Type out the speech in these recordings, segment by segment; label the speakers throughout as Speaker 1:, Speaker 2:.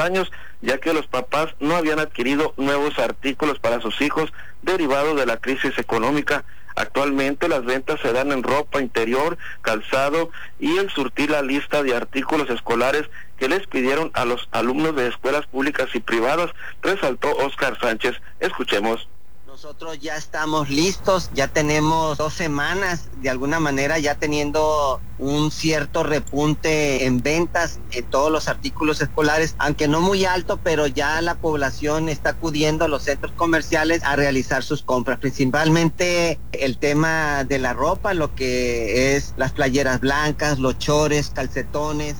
Speaker 1: años, ya que los papás no habían adquirido nuevos artículos para sus hijos derivados de la crisis económica. Actualmente las ventas se dan en ropa interior, calzado y en surtir la lista de artículos escolares que les pidieron a los alumnos de escuelas públicas y privadas, resaltó Óscar Sánchez. Escuchemos.
Speaker 2: Nosotros ya estamos listos, ya tenemos 2 semanas, de alguna manera ya teniendo un cierto repunte en ventas en todos los artículos escolares, aunque no muy alto, pero ya la población está acudiendo a los centros comerciales a realizar sus compras, principalmente el tema de la ropa, lo que es las playeras blancas, los chores, calcetones.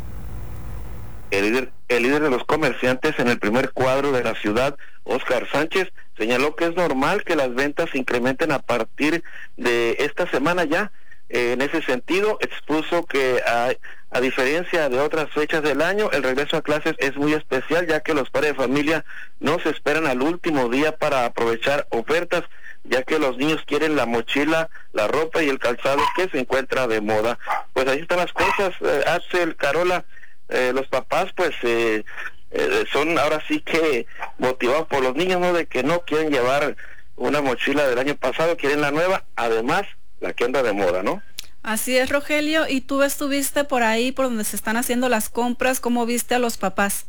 Speaker 1: El líder de los comerciantes en el primer cuadro de la ciudad, Óscar Sánchez, señaló que es normal que las ventas se incrementen a partir de esta semana ya. En ese sentido, expuso que a diferencia de otras fechas del año, el regreso a clases es muy especial, ya que los padres de familia no se esperan al último día para aprovechar ofertas, ya que los niños quieren la mochila, la ropa y el calzado que se encuentra de moda. Pues ahí están las cosas, Axel, Carola. Los papás pues son ahora sí que motivados por los niños, ¿no? De que no quieren llevar una mochila del año pasado, quieren la nueva, además la que anda de moda, ¿no?
Speaker 3: Así es, Rogelio, y tú estuviste por ahí, por donde se están haciendo las compras, ¿cómo viste a los papás?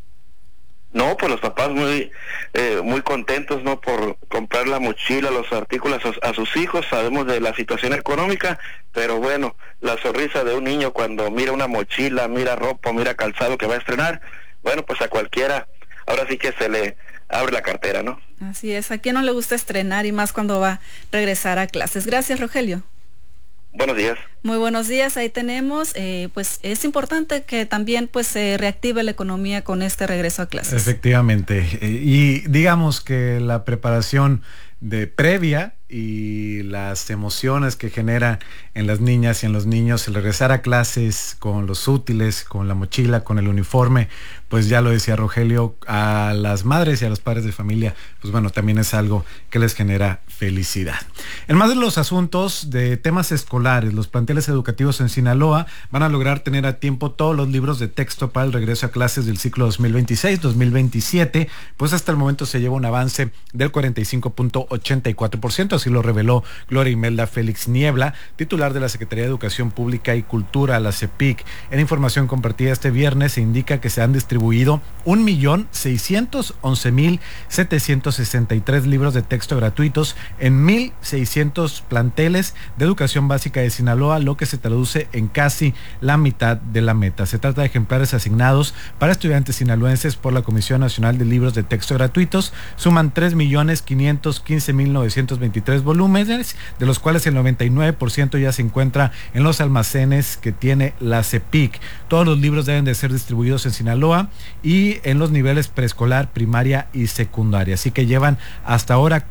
Speaker 1: No, pues los papás muy contentos, ¿no? Por comprar la mochila, los artículos a sus hijos. Sabemos de la situación económica, pero bueno, la sonrisa de un niño cuando mira una mochila, mira ropa, mira calzado que va a estrenar, bueno, pues a cualquiera, ahora sí que se le abre la cartera, ¿no?
Speaker 3: Así es, ¿a quién no le gusta estrenar y más cuando va a regresar a clases? Gracias, Rogelio.
Speaker 1: Buenos días.
Speaker 3: Muy buenos días, ahí tenemos, pues es importante que también pues se reactive la economía con este regreso a clases.
Speaker 4: Efectivamente, y digamos que la preparación de previa y las emociones que genera en las niñas y en los niños el regresar a clases con los útiles, con la mochila, con el uniforme, pues ya lo decía Rogelio, a las madres y a los padres de familia, pues bueno, también es algo que les genera felicidad. En más de los asuntos de temas escolares, los planteles educativos en Sinaloa van a lograr tener a tiempo todos los libros de texto para el regreso a clases del ciclo 2026-2027, pues hasta el momento se lleva un avance del 45.84%, así lo reveló Gloria Imelda Félix Niebla, titular de la Secretaría de Educación Pública y Cultura, la CEPIC. En información compartida este viernes se indica que se han distribuido 1.611.763 libros de texto gratuitos en 1.600 planteles de educación básica de Sinaloa, lo que se traduce en casi la mitad de la meta. Se trata de ejemplares asignados para estudiantes sinaloenses por la Comisión Nacional de Libros de Texto Gratuitos. Suman 3.515.923 volúmenes, de los cuales el 99% ya se encuentra en los almacenes que tiene la CEPIC. Todos los libros deben de ser distribuidos en Sinaloa y en los niveles preescolar, primaria y secundaria. Así que llevan hasta ahora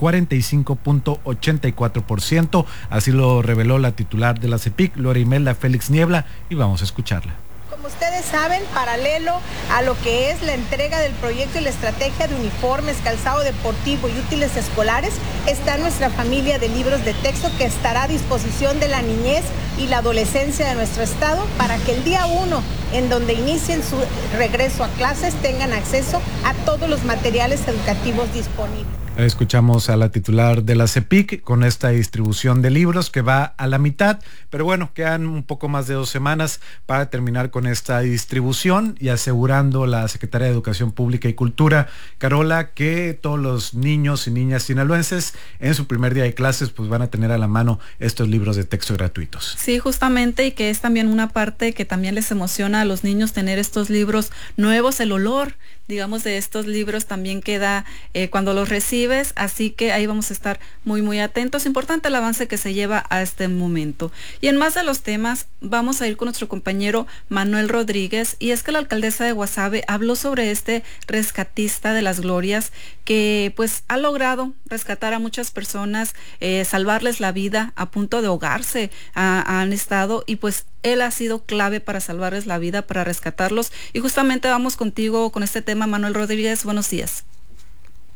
Speaker 4: 45.84%, así lo reveló la titular de la CEPIC, Gloria Imelda Félix Niebla, y vamos a escucharla.
Speaker 5: Como ustedes saben, paralelo a lo que es la entrega del proyecto y la estrategia de uniformes, calzado deportivo y útiles escolares, está nuestra familia de libros de texto que estará a disposición de la niñez y la adolescencia de nuestro estado para que el día 1, en donde inicien su regreso a clases, tengan acceso a todos los materiales educativos disponibles.
Speaker 4: Escuchamos a la titular de la CEPIC con esta distribución de libros que va a la mitad, pero bueno, quedan un poco más de 2 semanas para terminar con esta distribución y asegurando la Secretaría de Educación Pública y Cultura, Carola, que todos los niños y niñas sinaloenses en su primer día de clases pues van a tener a la mano estos libros de texto gratuitos.
Speaker 3: Sí, justamente, y que es también una parte que también les emociona a los niños tener estos libros nuevos, el olor, digamos, de estos libros también queda cuando los recibes, así que ahí vamos a estar muy atentos. Importante el avance que se lleva a este momento. Y en más de los temas, vamos a ir con nuestro compañero Manuel Rodríguez, y es que la alcaldesa de Guasave habló sobre este rescatista de las glorias que pues ha logrado rescatar a muchas personas, salvarles la vida a punto de ahogarse, han estado, y pues él ha sido clave para salvarles la vida, para rescatarlos. Y justamente vamos contigo con este tema, Manuel Rodríguez. Buenos días.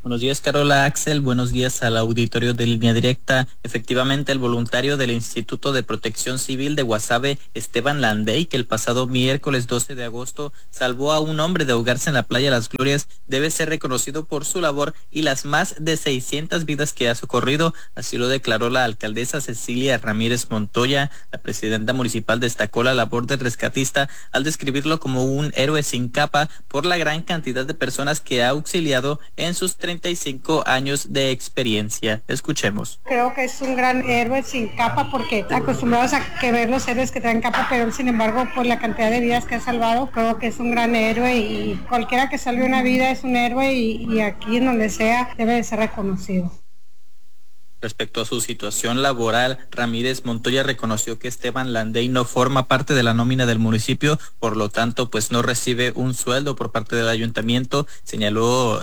Speaker 6: Buenos días, Carola, Axel. Buenos días al auditorio de Línea Directa. Efectivamente, el voluntario del Instituto de Protección Civil de Guasave, Esteban Landey, que el pasado miércoles 12 de agosto salvó a un hombre de ahogarse en la playa Las Glorias, debe ser reconocido por su labor y las más de 600 vidas que ha socorrido. Así lo declaró la alcaldesa Cecilia Ramírez Montoya. La presidenta municipal destacó la labor del rescatista al describirlo como un héroe sin capa por la gran cantidad de personas que ha auxiliado en sus 35 años de experiencia. Escuchemos.
Speaker 7: Creo que es un gran héroe sin capa porque acostumbrados a que ver los héroes que traen capa, pero sin embargo por la cantidad de vidas que ha salvado, creo que es un gran héroe y cualquiera que salve una vida es un héroe y aquí en donde sea debe de ser reconocido.
Speaker 6: Respecto a su situación laboral, Ramírez Montoya reconoció que Esteban Landey no forma parte de la nómina del municipio, por lo tanto, pues no recibe un sueldo por parte del ayuntamiento. Señaló,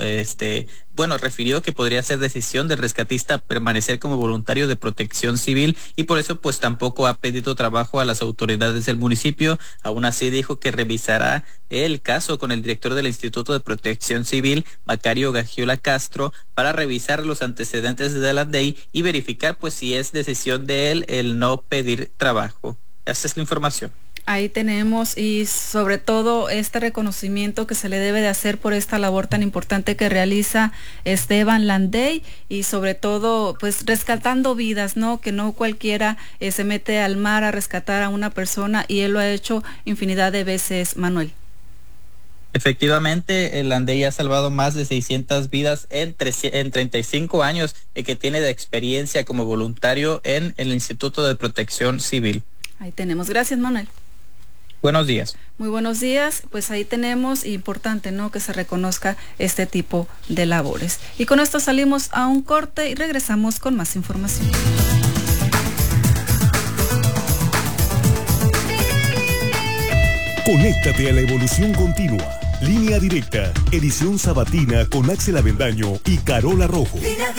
Speaker 6: refirió que podría ser decisión del rescatista permanecer como voluntario de protección civil y por eso pues tampoco ha pedido trabajo a las autoridades del municipio. Aún así dijo que revisará el caso con el director del Instituto de Protección Civil, Macario Gagiola Castro, para revisar los antecedentes de Landey y verificar pues si es decisión de él el no pedir trabajo. Esa es la información.
Speaker 3: Ahí tenemos, y sobre todo este reconocimiento que se le debe de hacer por esta labor tan importante que realiza Esteban Landey y sobre todo pues rescatando vidas, ¿no? Que no cualquiera se mete al mar a rescatar a una persona y él lo ha hecho infinidad de veces, Manuel.
Speaker 6: Efectivamente, el Landey ha salvado más de 600 vidas en 35 años que tiene de experiencia como voluntario en el Instituto de Protección Civil.
Speaker 3: Ahí tenemos. Gracias, Manuel.
Speaker 6: Buenos días.
Speaker 3: Muy buenos días. Pues ahí tenemos, importante, ¿no?, que se reconozca este tipo de labores. Y con esto salimos a un corte y regresamos con más información.
Speaker 8: Conéctate a la evolución continua. Línea Directa, edición sabatina con Axel Avendaño y Carola Rojo.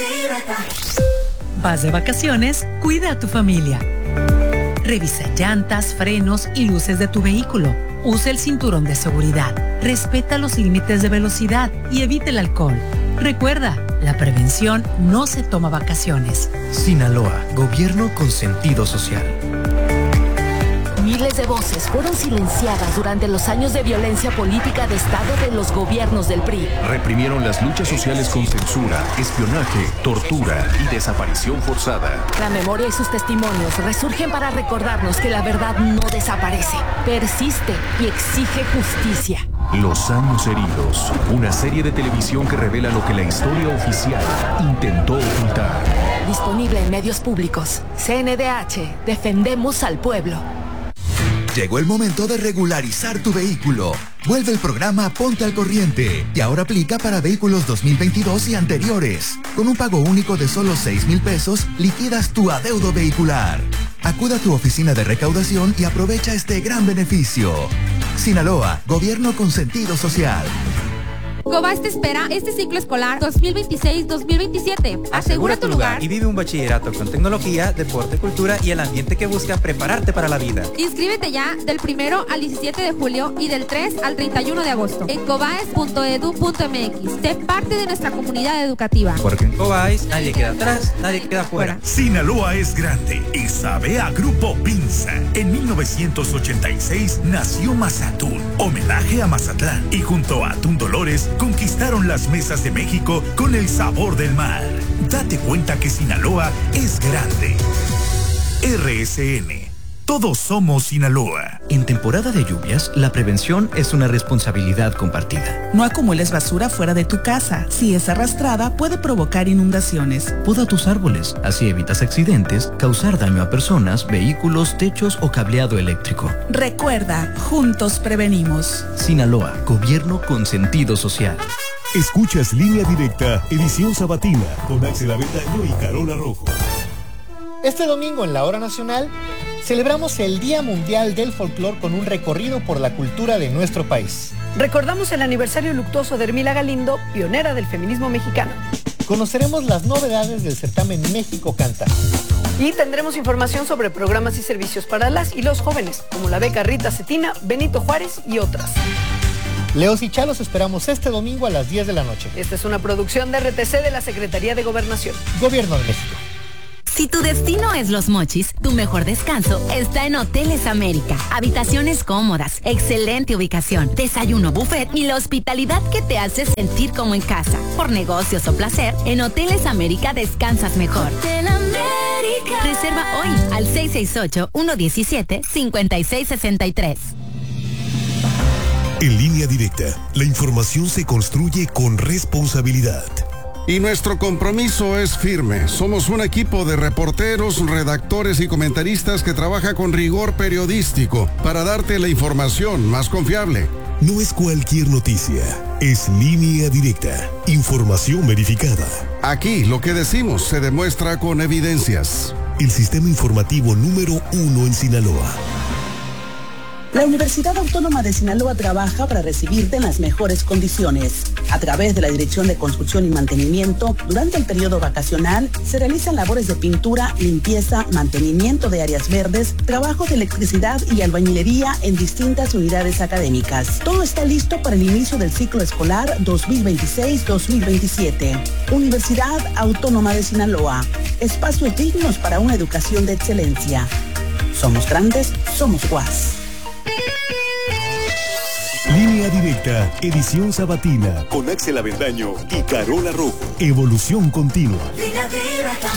Speaker 9: Vas de vacaciones, cuida a tu familia. Revisa llantas, frenos y luces de tu vehículo. Usa el cinturón de seguridad. Respeta los límites de velocidad y evite el alcohol. Recuerda, la prevención no se toma vacaciones.
Speaker 10: Sinaloa, gobierno con sentido social.
Speaker 11: Miles de voces fueron silenciadas durante los años de violencia política de Estado de los gobiernos del PRI.
Speaker 8: Reprimieron las luchas sociales con censura, espionaje, tortura y desaparición forzada.
Speaker 11: La memoria y sus testimonios resurgen para recordarnos que la verdad no desaparece, persiste y exige justicia.
Speaker 8: Los años heridos, una serie de televisión que revela lo que la historia oficial intentó ocultar.
Speaker 11: Disponible en medios públicos. CNDH, defendemos al pueblo.
Speaker 12: Llegó el momento de regularizar tu vehículo. Vuelve el programa Ponte al Corriente y ahora aplica para vehículos 2022 y anteriores. Con un pago único de solo 6,000 pesos, liquidas tu adeudo vehicular. Acuda a tu oficina de recaudación y aprovecha este gran beneficio. Sinaloa, gobierno con sentido social.
Speaker 13: Cobas te espera este ciclo escolar 2026-2027.
Speaker 14: Asegura tu lugar y vive un bachillerato con tecnología, deporte, cultura y el ambiente que busca prepararte para la vida.
Speaker 13: Inscríbete ya del 1 al 17 de julio y del 3 al 31 de agosto en cobaes.edu.mx. Sé parte de nuestra comunidad educativa.
Speaker 14: Porque en Cobais nadie queda atrás, nadie queda fuera.
Speaker 15: Sinaloa es grande y sabe a Grupo Pinza. En 1986 nació Mazatún, homenaje a Mazatlán, y junto a Atún Dolores conquistaron las mesas de México con el sabor del mar. Date cuenta que Sinaloa es grande. RSN. Todos somos Sinaloa.
Speaker 10: En temporada de lluvias, la prevención es una responsabilidad compartida.
Speaker 16: No acumules basura fuera de tu casa. Si es arrastrada, puede provocar inundaciones.
Speaker 10: Poda tus árboles, así evitas accidentes, causar daño a personas, vehículos, techos o cableado eléctrico.
Speaker 16: Recuerda, juntos prevenimos.
Speaker 10: Sinaloa, gobierno con sentido social.
Speaker 8: Escuchas Línea Directa, edición sabatina con Axel Avendaño y Carola Rojo.
Speaker 17: Este domingo en la Hora Nacional celebramos el Día Mundial del Folclor con un recorrido por la cultura de nuestro país.
Speaker 18: Recordamos el aniversario luctuoso de Hermila Galindo, pionera del feminismo mexicano.
Speaker 17: Conoceremos las novedades del certamen México Canta.
Speaker 18: Y tendremos información sobre programas y servicios para las y los jóvenes, como la beca Rita Cetina, Benito Juárez y otras.
Speaker 17: Leos y Cha los esperamos este domingo a las 10 de la noche.
Speaker 18: Esta es una producción de RTC de la Secretaría de Gobernación.
Speaker 17: Gobierno de México.
Speaker 19: Si tu destino es Los Mochis, tu mejor descanso está en Hoteles América. Habitaciones cómodas, excelente ubicación, desayuno buffet y la hospitalidad que te hace sentir como en casa. Por negocios o placer, en Hoteles América descansas mejor. Hotel América. Reserva hoy al 668-117-5663.
Speaker 8: En Línea Directa, la información se construye con responsabilidad.
Speaker 20: Y nuestro compromiso es firme. Somos un equipo de reporteros, redactores y comentaristas que trabaja con rigor periodístico para darte la información más confiable.
Speaker 8: No es cualquier noticia, es Línea Directa, información verificada.
Speaker 20: Aquí lo que decimos se demuestra con evidencias.
Speaker 8: El sistema informativo número 1 en Sinaloa.
Speaker 16: La Universidad Autónoma de Sinaloa trabaja para recibirte en las mejores condiciones. A través de la Dirección de Construcción y Mantenimiento, durante el periodo vacacional, se realizan labores de pintura, limpieza, mantenimiento de áreas verdes, trabajos de electricidad y albañilería en distintas unidades académicas. Todo está listo para el inicio del ciclo escolar 2026-2027. Universidad Autónoma de Sinaloa. Espacios dignos para una educación de excelencia. Somos grandes, somos UAS.
Speaker 8: Línea Directa, edición sabatina, con Axel Avendaño y Carola Rojo. Evolución continua.
Speaker 19: Línea Directa.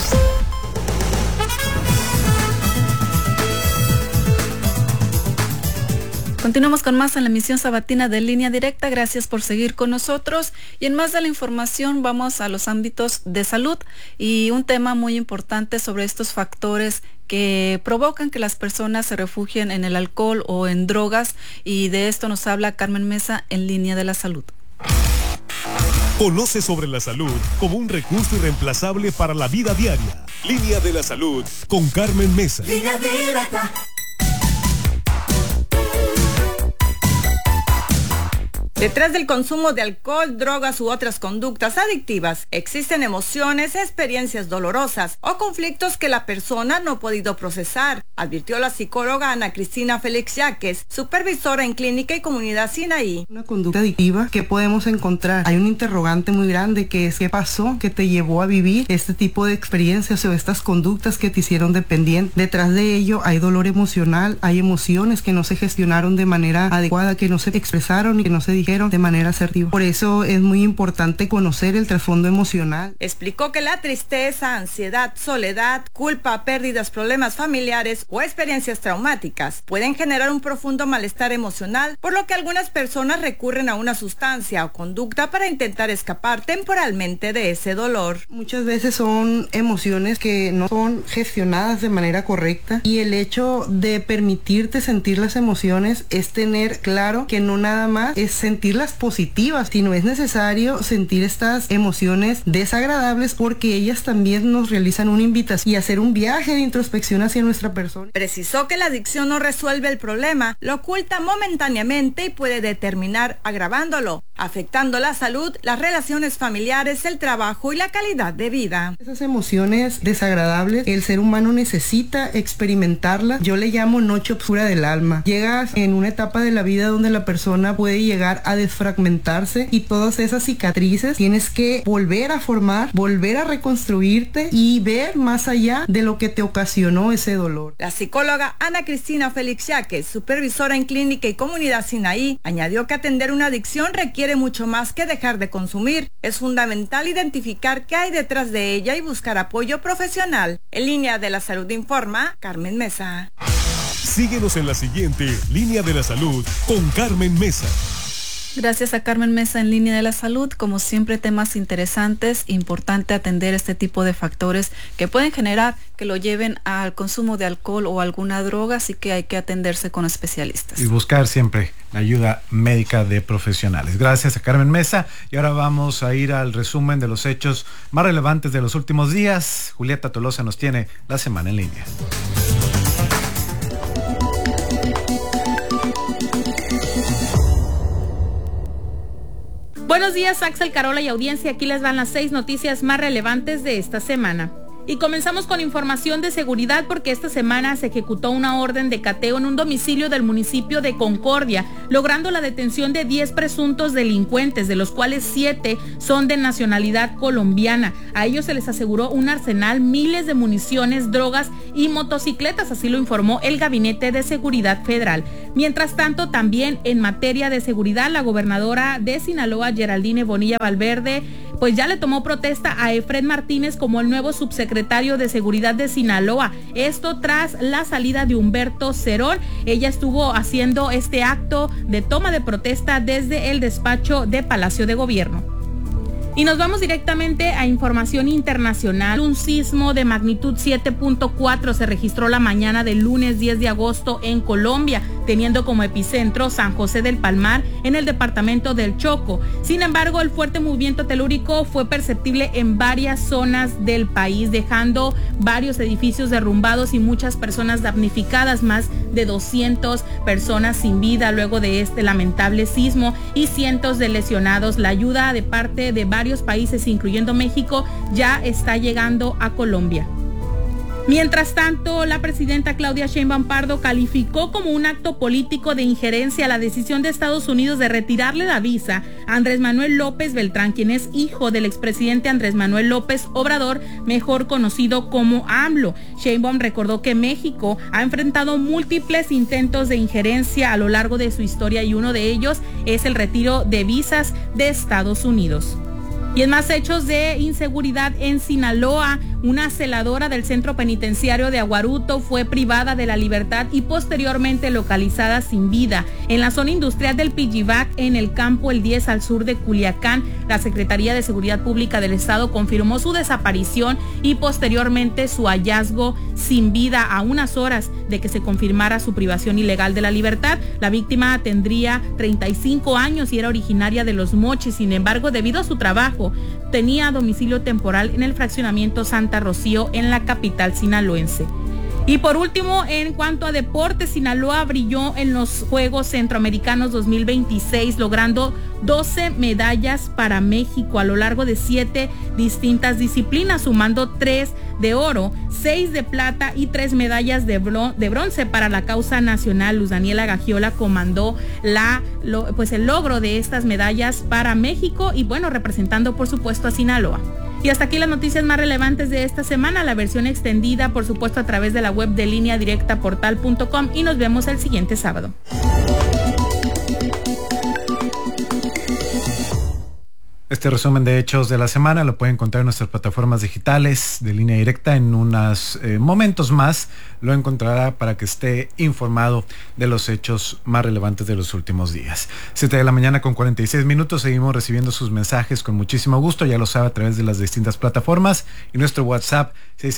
Speaker 3: Continuamos con más en la emisión sabatina de Línea Directa. Gracias por seguir con nosotros. Y en más de la información vamos a los ámbitos de salud y un tema muy importante sobre estos factores que provocan que las personas se refugien en el alcohol o en drogas, y de esto nos habla Carmen Mesa en Línea de la Salud.
Speaker 8: Conoce sobre la salud como un recurso irreemplazable para la vida diaria. Línea de la Salud con Carmen Mesa.
Speaker 19: Línea Directa.
Speaker 21: Detrás del consumo de alcohol, drogas u otras conductas adictivas, existen emociones, experiencias dolorosas o conflictos que la persona no ha podido procesar, advirtió la psicóloga Ana Cristina Félix Yaques, supervisora en Clínica y Comunidad Sinaí.
Speaker 22: Una conducta adictiva que podemos encontrar. Hay un interrogante muy grande que es ¿qué pasó que te llevó a vivir este tipo de experiencias o estas conductas que te hicieron dependiente? Detrás de ello hay dolor emocional, hay emociones que no se gestionaron de manera adecuada, que no se expresaron y que no se dijeron de manera asertiva. Por eso es muy importante conocer el trasfondo emocional.
Speaker 21: Explicó que la tristeza, ansiedad, soledad, culpa, pérdidas, problemas familiares o experiencias traumáticas pueden generar un profundo malestar emocional, por lo que algunas personas recurren a una sustancia o conducta para intentar escapar temporalmente de ese dolor.
Speaker 22: Muchas veces son emociones que no son gestionadas de manera correcta, y el hecho de permitirte sentir las emociones es tener claro que no nada más es sentirlas positivas, sino es necesario sentir estas emociones desagradables, porque ellas también nos realizan una invitación y hacer un viaje de introspección hacia nuestra persona.
Speaker 21: Precisó que la adicción no resuelve el problema, lo oculta momentáneamente y puede terminar agravándolo, afectando la salud, las relaciones familiares, el trabajo y la calidad de vida.
Speaker 22: Esas emociones desagradables, el ser humano necesita experimentarlas. Yo le llamo noche oscura del alma. Llegas en una etapa de la vida donde la persona puede llegar a desfragmentarse, y todas esas cicatrices tienes que volver a formar, volver a reconstruirte y ver más allá de lo que te ocasionó ese dolor.
Speaker 21: La psicóloga Ana Cristina Félix Yaques, supervisora en Clínica y Comunidad Sinaí, añadió que atender una adicción requiere mucho más que dejar de consumir. Es fundamental identificar qué hay detrás de ella y buscar apoyo profesional. En Línea de la Salud informa Carmen Mesa.
Speaker 8: Síguenos en la siguiente Línea de la Salud con Carmen Mesa.
Speaker 3: Gracias a Carmen Mesa en Línea de la Salud. Como siempre, temas interesantes. Importante atender este tipo de factores que pueden generar que lo lleven al consumo de alcohol o alguna droga, así que hay que atenderse con especialistas.
Speaker 4: Y buscar siempre la ayuda médica de profesionales. Gracias a Carmen Mesa. Y ahora vamos a ir al resumen de los hechos más relevantes de los últimos días. Julieta Tolosa nos tiene la semana en línea.
Speaker 23: Buenos días, Axel, Carola y audiencia. Aquí les van las 6 noticias más relevantes de esta semana.
Speaker 1: Y comenzamos con información de seguridad porque esta semana se ejecutó una orden de cateo en un domicilio del municipio de Concordia, logrando la detención de 10 presuntos delincuentes, de los cuales 7 son de nacionalidad colombiana. A ellos se les aseguró un arsenal, miles de municiones, drogas y motocicletas, así lo informó el Gabinete de Seguridad Federal. Mientras tanto, también en materia de seguridad, la gobernadora de Sinaloa, Geraldine Bonilla Valverde, pues ya le tomó protesta a Efren Martínez como el nuevo subsecretario de Seguridad de Sinaloa. Esto tras la salida de Humberto Cerón. Ella estuvo haciendo este acto de toma de protesta desde el despacho de Palacio de Gobierno. Y nos vamos directamente a información internacional. Un sismo de magnitud 7.4 se registró la mañana del lunes 10 de agosto en Colombia, teniendo como epicentro San José del Palmar, en el departamento del Chocó. Sin embargo, el fuerte movimiento telúrico fue perceptible en varias zonas del país, dejando varios edificios derrumbados y muchas personas damnificadas, más de 200 personas sin vida luego de este lamentable sismo y cientos de lesionados. La ayuda de parte de varios países, incluyendo México, ya está llegando a Colombia. Mientras tanto, la presidenta Claudia Sheinbaum Pardo calificó como un acto político de injerencia la decisión de Estados Unidos de retirarle la visa a Andrés Manuel López Beltrán, quien es hijo del expresidente Andrés Manuel López Obrador, mejor conocido como AMLO. Sheinbaum recordó que México ha enfrentado múltiples intentos de injerencia a lo largo de su historia y uno de ellos es el retiro de visas de Estados Unidos. Y en más hechos de inseguridad en Sinaloa, una celadora del centro penitenciario de Aguaruto fue privada de la libertad y posteriormente localizada sin vida en la zona industrial del Pijibac, en el campo El 10 al sur de Culiacán. La Secretaría de Seguridad Pública del Estado confirmó su desaparición y posteriormente su hallazgo sin vida a unas horas de que se confirmara su privación ilegal de la libertad. La víctima tendría 35 años y era originaria de Los Mochis. Sin embargo, debido a su trabajo, tenía domicilio temporal en el fraccionamiento Santa Rocío en la capital sinaloense. Y por último, en cuanto a deportes, Sinaloa brilló en los Juegos Centroamericanos 2026, logrando 12 medallas para México a lo largo de 7 distintas disciplinas, sumando 3 de oro, 6 de plata y 3 medallas de bronce para la causa nacional. Luz Daniela Gagiola comandó el logro de estas medallas para México y bueno, representando por supuesto a Sinaloa. Y hasta aquí las noticias más relevantes de esta semana, la versión extendida por supuesto a través de la web de Línea Directa portal.com y nos vemos el siguiente sábado.
Speaker 4: Este resumen de hechos de la semana lo pueden encontrar en nuestras plataformas digitales de Línea Directa. En unos momentos más lo encontrará para que esté informado de los hechos más relevantes de los últimos días. 7 de la mañana con 46 minutos. Seguimos recibiendo sus mensajes con muchísimo gusto. Ya lo sabe, a través de las distintas plataformas y nuestro WhatsApp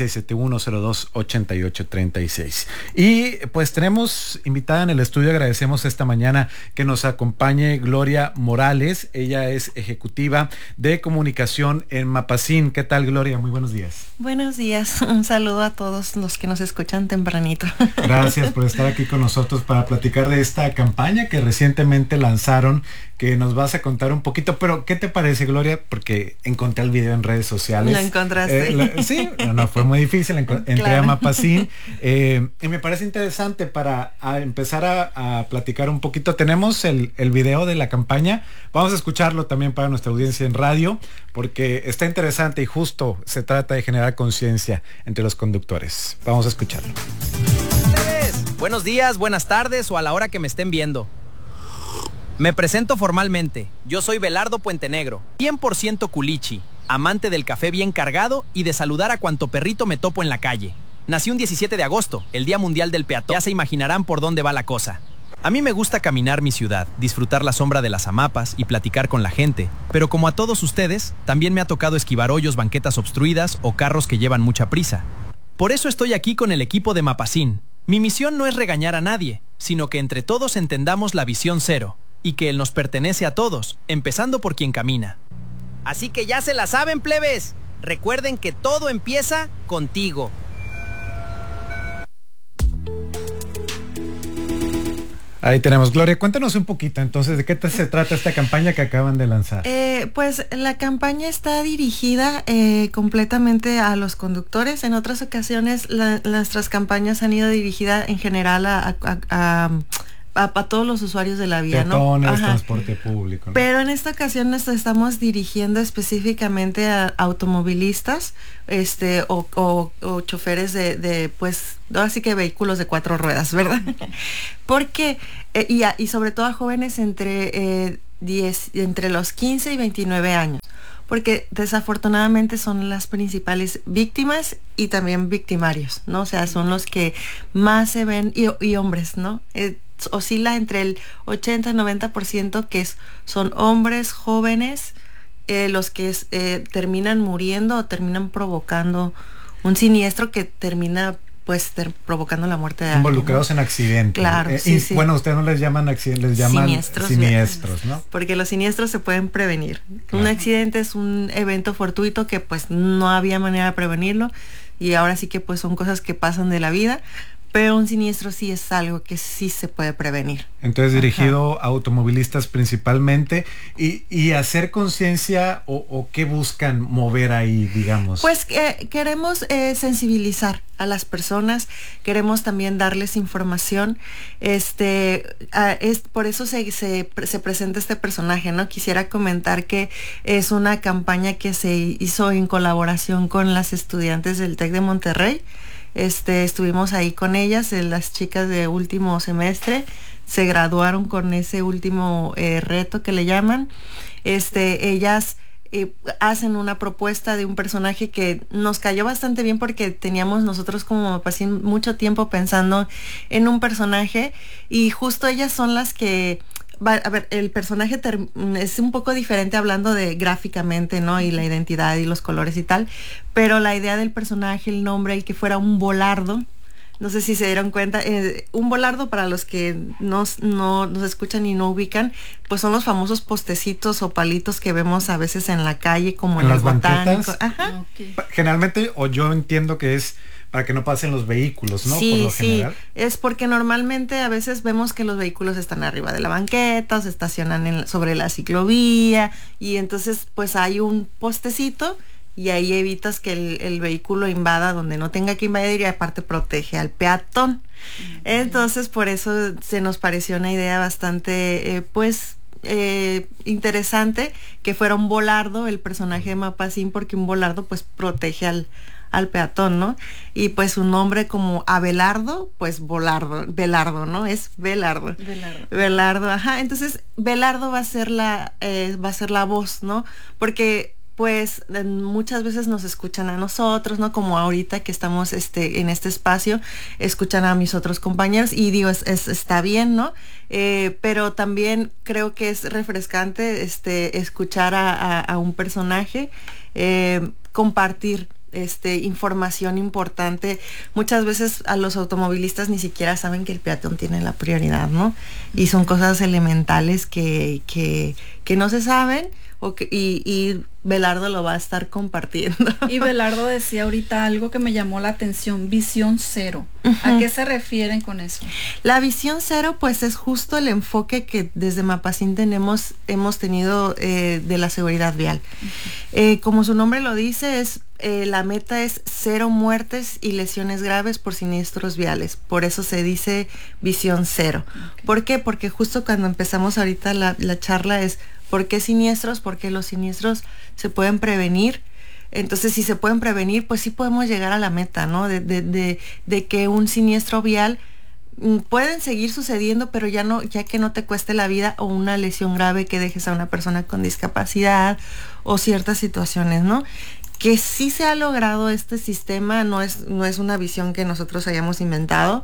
Speaker 4: 6671028836. Y pues tenemos invitada en el estudio. Agradecemos esta mañana que nos acompañe Gloria Morales. Ella es ejecutiva de comunicación en Mapacín. ¿Qué tal, Gloria? Muy buenos días.
Speaker 2: Buenos días. Un saludo a todos los que nos escuchan tempranito.
Speaker 4: Gracias por estar aquí con nosotros para platicar de esta campaña que recientemente lanzaron, que nos vas a contar un poquito. Pero, ¿qué te parece, Gloria? Porque encontré el video en redes sociales.
Speaker 2: ¿Lo encontraste?
Speaker 4: Sí, no fue muy difícil. Entré
Speaker 2: claro.
Speaker 4: a Mapacín. Y me parece interesante para empezar a platicar un poquito. Tenemos el video de la campaña. Vamos a escucharlo también para nuestra audiencia en radio, porque está interesante y justo se trata de generar conciencia entre los conductores. Vamos a escucharlo.
Speaker 23: Buenos días, buenas tardes o a la hora que me estén viendo. Me presento formalmente. Yo soy Belardo Puentenegro, 100% culichi, amante del café bien cargado y de saludar a cuanto perrito me topo en la calle. Nací un 17 de agosto, el Día Mundial del Peatón. Ya se imaginarán por dónde va la cosa. A mí me gusta caminar mi ciudad, disfrutar la sombra de las hamapas y platicar con la gente, pero como a todos ustedes, también me ha tocado esquivar hoyos, banquetas obstruidas o carros que llevan mucha prisa. Por eso estoy aquí con el equipo de Mapacín. Mi misión no es regañar a nadie, sino que entre todos entendamos la visión cero, y que él nos pertenece a todos, empezando por quien camina. Así que ya se la saben, plebes. Recuerden que todo empieza contigo.
Speaker 4: Ahí tenemos. Gloria, cuéntanos un poquito entonces de qué se trata esta campaña que acaban de lanzar.
Speaker 2: Pues la campaña está dirigida completamente a los conductores. En otras ocasiones nuestras campañas han ido dirigidas en general a todos los usuarios de la vía,
Speaker 4: peatones, transporte público, ¿no?
Speaker 2: Pero en esta ocasión nos estamos dirigiendo específicamente a automovilistas, o choferes de pues, ahora sí que vehículos de 4 ruedas, ¿verdad? Porque, y sobre todo a jóvenes entre los 15 y 29 años. Porque desafortunadamente son las principales víctimas y también victimarios, ¿no? O sea, son los que más se ven, y hombres, ¿no? Oscila entre el 80 y 90% que son hombres jóvenes, los que terminan muriendo o terminan provocando un siniestro que termina pues provocando la muerte de alguien,
Speaker 4: involucrados, ¿no? En accidentes.
Speaker 2: Claro, sí.
Speaker 4: Bueno, ustedes no les llaman accidentes, les llaman siniestros, ¿no?
Speaker 2: Porque los siniestros se pueden prevenir. Claro. Un accidente es un evento fortuito que pues no había manera de prevenirlo, y ahora sí que pues son cosas que pasan de la vida. Pero un siniestro sí es algo que sí se puede prevenir.
Speaker 4: Entonces dirigido a automovilistas principalmente, y hacer conciencia, o qué buscan mover ahí, digamos.
Speaker 2: Pues queremos sensibilizar a las personas, queremos también darles información, por eso se presenta este personaje, ¿no? Quisiera comentar que es una campaña que se hizo en colaboración con las estudiantes del TEC de Monterrey. Estuvimos ahí con ellas, las chicas de último semestre se graduaron con ese último reto que le llaman. Ellas hacen una propuesta de un personaje que nos cayó bastante bien, porque teníamos nosotros como Mapacín mucho tiempo pensando en un personaje, y justo ellas son las que a ver, el personaje es un poco diferente hablando de gráficamente, ¿no? Y la identidad y los colores y tal, pero la idea del personaje, el nombre, el que fuera un volardo, no sé si se dieron cuenta, un volardo, para los que no nos escuchan y no ubican, pues son los famosos postecitos o palitos que vemos a veces en la calle, como en
Speaker 4: las
Speaker 2: el botánico.
Speaker 4: Ajá. Okay. Generalmente, o yo entiendo que es para que no pasen los vehículos, ¿no?
Speaker 2: Sí,
Speaker 4: por lo general.
Speaker 2: Es porque normalmente a veces vemos que los vehículos están arriba de la banqueta, o se estacionan sobre la ciclovía, y entonces pues hay un postecito, y ahí evitas que el vehículo invada donde no tenga que invadir, y aparte protege al peatón. Entonces por eso se nos pareció una idea bastante interesante que fuera un volardo el personaje de Mapacín, porque un volardo pues protege al peatón, ¿no? Y pues un nombre como Abelardo, pues Belardo, ¿no? Es Belardo. Belardo, ajá. Entonces Belardo va a ser la voz, ¿no? Porque pues muchas veces nos escuchan a nosotros, ¿no? Como ahorita que estamos en este espacio, escuchan a mis otros compañeros, y digo, está bien, ¿no? Pero también creo que es refrescante escuchar a un personaje, compartir información importante. Muchas veces a los automovilistas ni siquiera saben que el peatón tiene la prioridad, ¿no? Y son cosas elementales que no se saben, y Belardo lo va a estar compartiendo.
Speaker 3: Y Belardo decía ahorita algo que me llamó la atención: visión cero. ¿A qué se refieren con eso?
Speaker 2: La visión cero pues es justo el enfoque que desde Mapacín hemos tenido de la seguridad vial. Como su nombre lo dice, la meta es 0 muertes y lesiones graves por siniestros viales. Por eso se dice visión cero. ¿Por qué? Porque justo cuando empezamos ahorita la charla es ¿por qué siniestros? Porque los siniestros se pueden prevenir. Entonces, si se pueden prevenir, pues sí podemos llegar a la meta, ¿no? De que un siniestro vial pueden seguir sucediendo, pero ya que no te cueste la vida, o una lesión grave que dejes a una persona con discapacidad, o ciertas situaciones, ¿no? Que sí se ha logrado este sistema, no es una visión que nosotros hayamos inventado.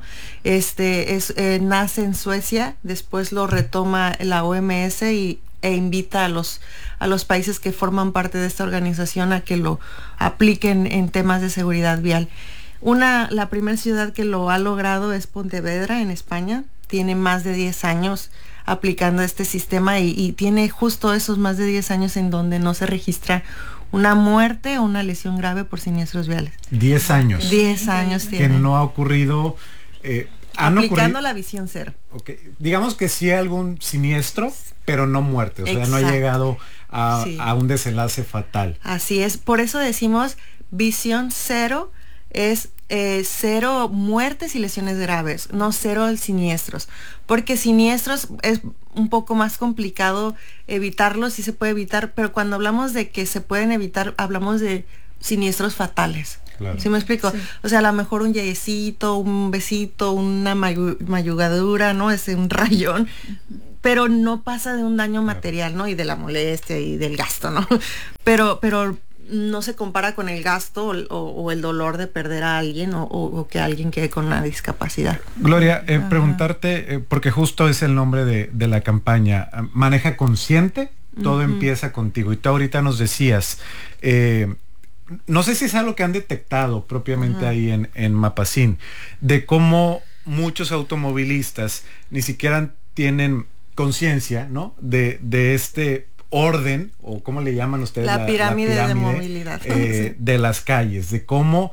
Speaker 2: Nace en Suecia, después lo retoma la OMS e invita a los países que forman parte de esta organización a que lo apliquen en temas de seguridad vial. La primera ciudad que lo ha logrado es Pontevedra, en España. Tiene más de 10 años aplicando este sistema, y tiene justo esos más de 10 años en donde no se registra una muerte o una lesión grave por siniestros viales.
Speaker 4: 10 años.
Speaker 2: 10 años tiene.
Speaker 4: Que no ha ocurrido
Speaker 2: aplicando la visión cero.
Speaker 4: Okay. Digamos que sí hay algún siniestro, pero no muerte, o sea, no ha llegado a un desenlace fatal.
Speaker 2: Así es, por eso decimos visión cero es cero muertes y lesiones graves, no cero siniestros, porque siniestros es un poco más complicado evitarlos, sí se puede evitar, pero cuando hablamos de que se pueden evitar, hablamos de siniestros fatales. Claro. ¿Sí me explico? Sí. O sea, a lo mejor un yeyecito, un besito, una mayugadura, ¿no? Un rayón, pero no pasa de un daño material, ¿no? Y de la molestia y del gasto, ¿no? Pero no se compara con el gasto o el dolor de perder a alguien o que alguien quede con una discapacidad.
Speaker 4: Gloria, preguntarte, porque justo es el nombre de la campaña, Maneja Consciente, todo empieza contigo. Y tú ahorita nos decías, no sé si es algo que han detectado propiamente ahí en Mapacín, de cómo muchos automovilistas ni siquiera tienen conciencia, ¿no? De este orden, o cómo le llaman ustedes,
Speaker 2: la pirámide de movilidad
Speaker 4: de las calles, de cómo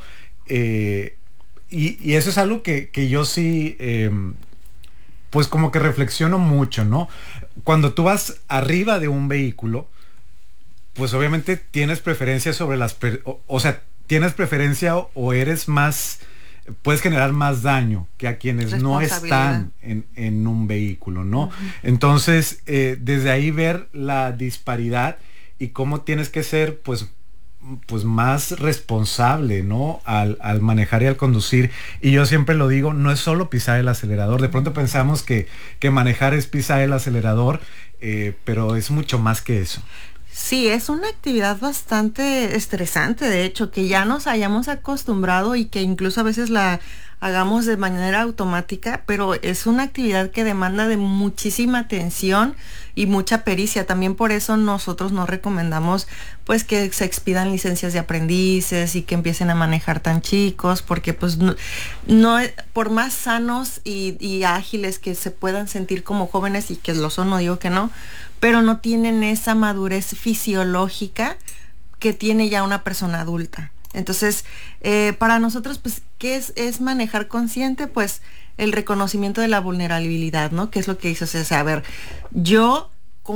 Speaker 4: y eso es algo que yo sí pues como que reflexiono mucho, ¿no? Cuando tú vas arriba de un vehículo, pues obviamente tienes preferencia sobre o sea, tienes preferencia o eres más, puedes generar más daño que a quienes no están en un vehículo, ¿no? Entonces, desde ahí ver la disparidad y cómo tienes que ser, pues más responsable, ¿no? Al manejar y al conducir. Y yo siempre lo digo, no es solo pisar el acelerador. De pronto pensamos que manejar es pisar el acelerador, pero es mucho más que eso.
Speaker 2: Sí, es una actividad bastante estresante, de hecho, que ya nos hayamos acostumbrado y que incluso a veces la hagamos de manera automática, pero es una actividad que demanda de muchísima atención y mucha pericia. También por eso nosotros no recomendamos pues que se expidan licencias de aprendices y que empiecen a manejar tan chicos, porque pues no por más sanos y ágiles que se puedan sentir como jóvenes, y que lo son, no digo que no, pero no tienen esa madurez fisiológica que tiene ya una persona adulta. Entonces, para nosotros, pues, ¿qué es manejar consciente? Pues el reconocimiento de la vulnerabilidad, ¿no? ¿Qué es lo que hizo? O sea, a ver, yo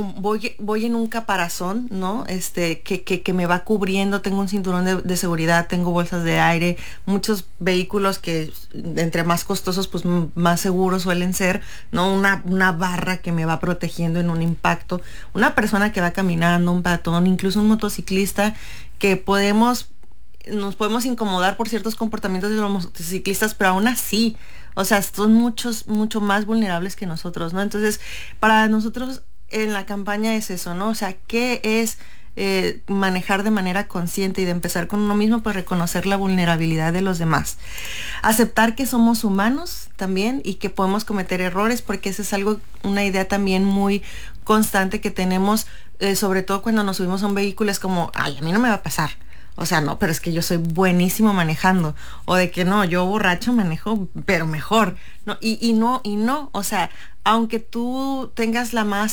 Speaker 2: voy en un caparazón, ¿no? Que me va cubriendo, tengo un cinturón de seguridad, tengo bolsas de aire, muchos vehículos que entre más costosos, pues más seguros suelen ser, ¿no? Una barra que me va protegiendo en un impacto, una persona que va caminando, un peatón, incluso un motociclista, que nos podemos incomodar por ciertos comportamientos de los motociclistas, pero aún así, o sea, son mucho más vulnerables que nosotros, ¿no? Entonces, para nosotros en la campaña es eso, ¿no? O sea, ¿qué es manejar de manera consciente y de empezar con uno mismo? Pues reconocer la vulnerabilidad de los demás. Aceptar que somos humanos también y que podemos cometer errores, porque eso es una idea también muy constante que tenemos, sobre todo cuando nos subimos a un vehículo, es como, ay, a mí no me va a pasar. O sea, no, pero es que yo soy buenísimo manejando. O de que no, yo borracho manejo, pero mejor. No, y no. O sea, aunque tú tengas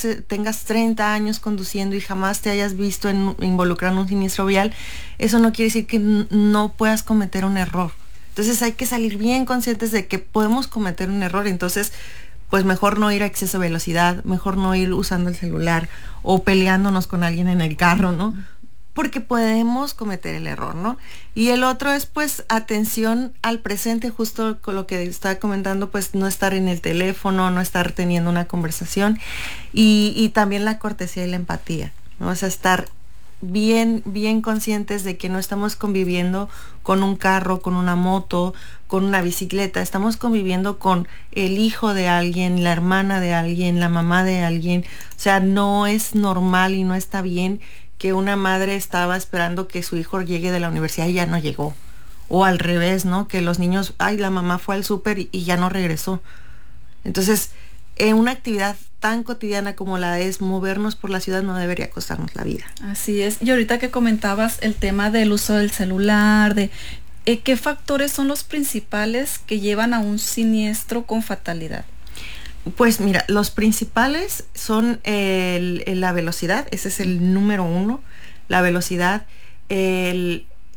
Speaker 2: 30 años conduciendo y jamás te hayas visto involucrado en un siniestro vial, eso no quiere decir que no puedas cometer un error. Entonces hay que salir bien conscientes de que podemos cometer un error. Entonces, pues mejor no ir a exceso de velocidad, mejor no ir usando el celular o peleándonos con alguien en el carro, ¿no? Porque podemos cometer el error, ¿no? Y el otro es, pues, atención al presente, justo con lo que estaba comentando, pues, no estar en el teléfono, no estar teniendo una conversación, y también la cortesía y la empatía, ¿no? O sea, estar bien conscientes de que no estamos conviviendo con un carro, con una moto, con una bicicleta, estamos conviviendo con el hijo de alguien, la hermana de alguien, la mamá de alguien. O sea, no es normal y no está bien que una madre estaba esperando que su hijo llegue de la universidad y ya no llegó. O al revés, ¿no? Que los niños, la mamá fue al súper y ya no regresó. Entonces, una actividad tan cotidiana como la es movernos por la ciudad no debería costarnos la vida.
Speaker 3: Así es. Y ahorita que comentabas el tema del uso del celular, ¿qué factores son los principales que llevan a un siniestro con fatalidad?
Speaker 2: Pues mira, los principales son la velocidad, ese es el número uno, la velocidad, el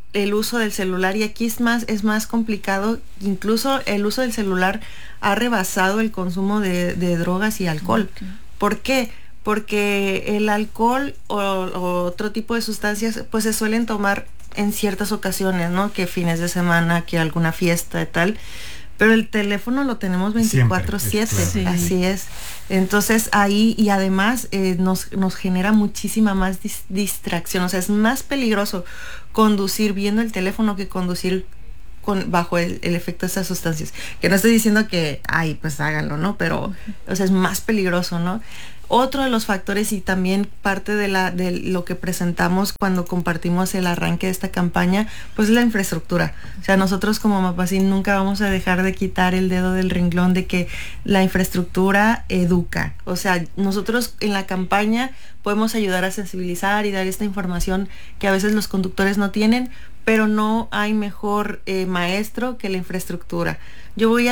Speaker 2: el uso del celular, y aquí es más complicado. Incluso el uso del celular ha rebasado el consumo de drogas y alcohol. Okay. ¿Por qué? Porque el alcohol o otro tipo de sustancias pues se suelen tomar en ciertas ocasiones, ¿no? Que fines de semana, que alguna fiesta y tal. Pero el teléfono lo tenemos 24/7, sí. Así es. Entonces ahí, y además nos genera muchísima más distracción. O sea, es más peligroso conducir viendo el teléfono que conducir bajo el efecto de esas sustancias. Que no estoy diciendo que, pues háganlo, ¿no? Pero, o sea, es más peligroso, ¿no? Otro de los factores, y también parte de lo que presentamos cuando compartimos el arranque de esta campaña, pues la infraestructura. O sea, nosotros como Mapacín nunca vamos a dejar de quitar el dedo del renglón de que la infraestructura educa. O sea, nosotros en la campaña podemos ayudar a sensibilizar y dar esta información que a veces los conductores no tienen, pero no hay mejor maestro que la infraestructura. Yo voy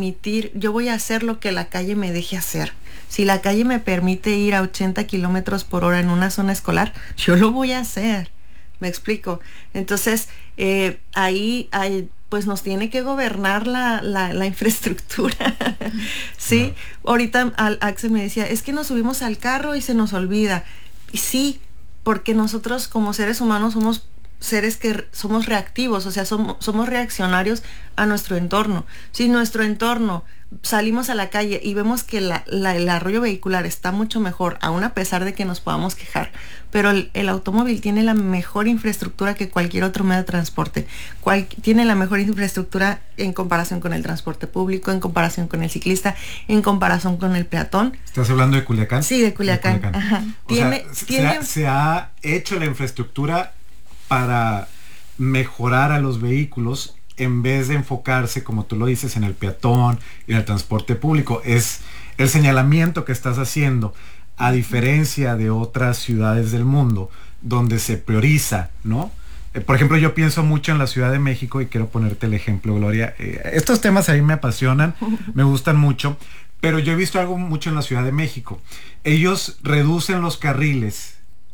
Speaker 2: a hacer lo que la calle me deje hacer. Si la calle me permite ir a 80 kilómetros por hora en una zona escolar, yo lo voy a hacer. ¿Me explico? Entonces, ahí pues nos tiene que gobernar la infraestructura. ¿Sí? No. Ahorita Axel me decía, es que nos subimos al carro y se nos olvida. Y sí, porque nosotros como seres humanos somos seres que somos reactivos, o sea, somos reaccionarios a nuestro entorno. Si nuestro entorno salimos a la calle y vemos que el arroyo vehicular está mucho mejor, aún a pesar de que nos podamos quejar, pero el automóvil tiene la mejor infraestructura que cualquier otro medio de transporte. Tiene la mejor infraestructura en comparación con el transporte público, en comparación con el ciclista, en comparación con el peatón.
Speaker 4: ¿Estás hablando de Culiacán?
Speaker 2: Sí, de Culiacán. Ajá.
Speaker 4: Se ha hecho la infraestructura para mejorar a los vehículos en vez de enfocarse, como tú lo dices, en el peatón y en el transporte público. Es el señalamiento que estás haciendo, a diferencia de otras ciudades del mundo, donde se prioriza, ¿no? Por ejemplo, yo pienso mucho en la Ciudad de México, y quiero ponerte el ejemplo, Gloria. Estos temas a mí me apasionan, me gustan mucho, pero yo he visto algo mucho en la Ciudad de México. Ellos reducen los carriles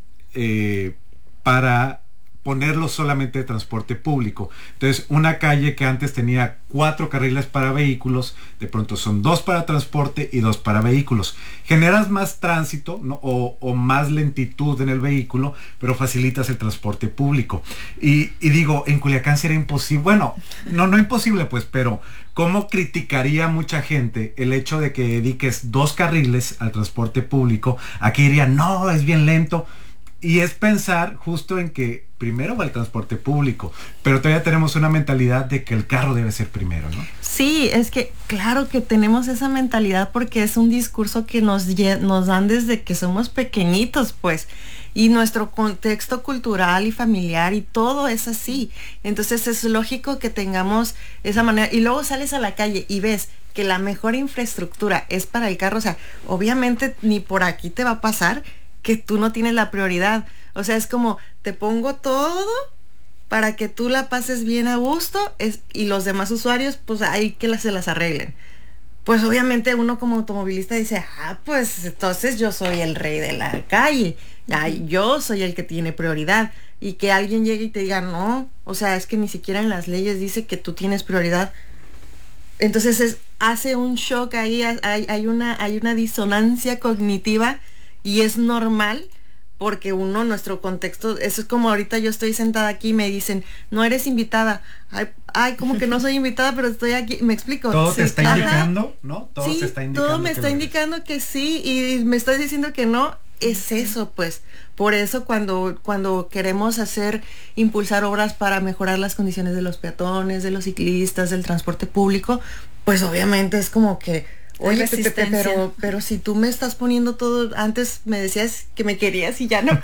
Speaker 4: para ponerlo solamente de transporte público. Entonces, una calle que antes tenía 4 carriles para vehículos, de pronto son 2 para transporte y 2 para vehículos. Generas más tránsito, ¿no? o más lentitud en el vehículo, pero facilitas el transporte público. Y digo, en Culiacán sería imposible, bueno, no imposible pues, pero ¿cómo criticaría mucha gente el hecho de que dediques 2 carriles al transporte público? Aquí dirían, no, es bien lento. Y es pensar justo en que primero va el transporte público, pero todavía tenemos una mentalidad de que el carro debe ser primero, ¿no?
Speaker 2: Sí, es que claro que tenemos esa mentalidad porque es un discurso que nos dan desde que somos pequeñitos, pues, y nuestro contexto cultural y familiar y todo es así. Entonces es lógico que tengamos esa manera, y luego sales a la calle y ves que la mejor infraestructura es para el carro. O sea, obviamente ni por aquí te va a pasar que tú no tienes la prioridad. O sea, es como, te pongo todo para que tú la pases bien a gusto, y los demás usuarios, pues hay que se las arreglen. Pues obviamente uno como automovilista dice, pues entonces yo soy el rey de la calle, yo soy el que tiene prioridad. Y que alguien llegue y te diga, no, o sea, es que ni siquiera en las leyes dice que tú tienes prioridad. Entonces hace un shock ahí, hay una disonancia cognitiva. Y es normal porque nuestro contexto, eso es como ahorita yo estoy sentada aquí y me dicen, no eres invitada. Ay, como que no soy invitada, pero estoy aquí. ¿Me explico?
Speaker 4: Todo te está indicando, ¿no? Todo
Speaker 2: sí,
Speaker 4: te está indicando.
Speaker 2: Todo me está indicando que sí, y me estás diciendo que no. Es eso, pues. Por eso cuando queremos impulsar obras para mejorar las condiciones de los peatones, de los ciclistas, del transporte público, pues obviamente es como que, oye, pero si tú me estás poniendo todo, antes me decías que me querías y ya no.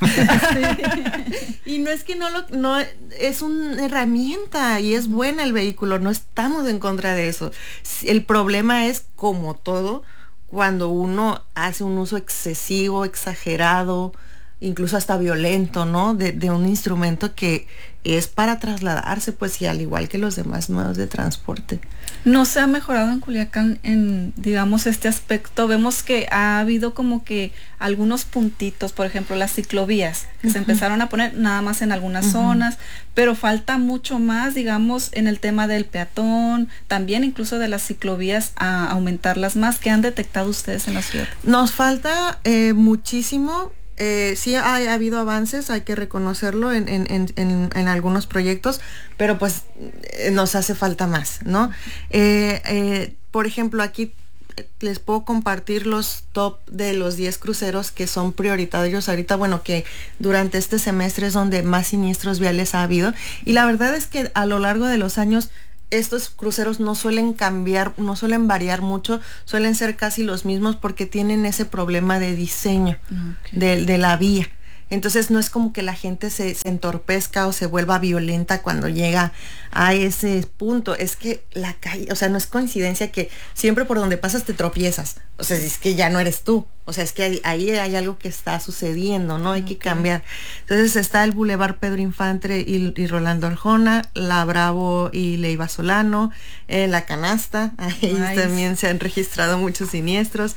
Speaker 2: Y no es que no es una herramienta y es buena el vehículo, no estamos en contra de eso. El problema es, como todo, cuando uno hace un uso excesivo, exagerado incluso hasta violento, ¿no? De un instrumento que es para trasladarse, pues, y al igual que los demás modos de transporte.
Speaker 3: No se ha mejorado en Culiacán en, digamos, este aspecto. Vemos que ha habido como que algunos puntitos, por ejemplo, las ciclovías, que se empezaron a poner nada más en algunas zonas, pero falta mucho más, digamos, en el tema del peatón, también incluso de las ciclovías, a aumentarlas más. ¿Qué han detectado ustedes en la ciudad?
Speaker 2: Nos falta muchísimo. Sí ha habido avances, hay que reconocerlo en algunos proyectos, pero pues nos hace falta más, ¿no? Por ejemplo, aquí les puedo compartir los top de los 10 cruceros que son prioritarios ahorita, bueno, que durante este semestre es donde más siniestros viales ha habido, y la verdad es que a lo largo de los años estos cruceros no suelen cambiar, no suelen variar mucho, suelen ser casi los mismos porque tienen ese problema de diseño de la vía. Entonces no es como que la gente se entorpezca o se vuelva violenta cuando llega a ese punto. Es que la calle, o sea, no es coincidencia que siempre por donde pasas te tropiezas. O sea, es que ya no eres tú. O sea, es que ahí hay algo que está sucediendo, ¿no? Hay que cambiar. Entonces está el Boulevard Pedro Infante y Rolando Arjona, la Bravo y Leiva Solano, la Canasta, ahí también se han registrado muchos siniestros.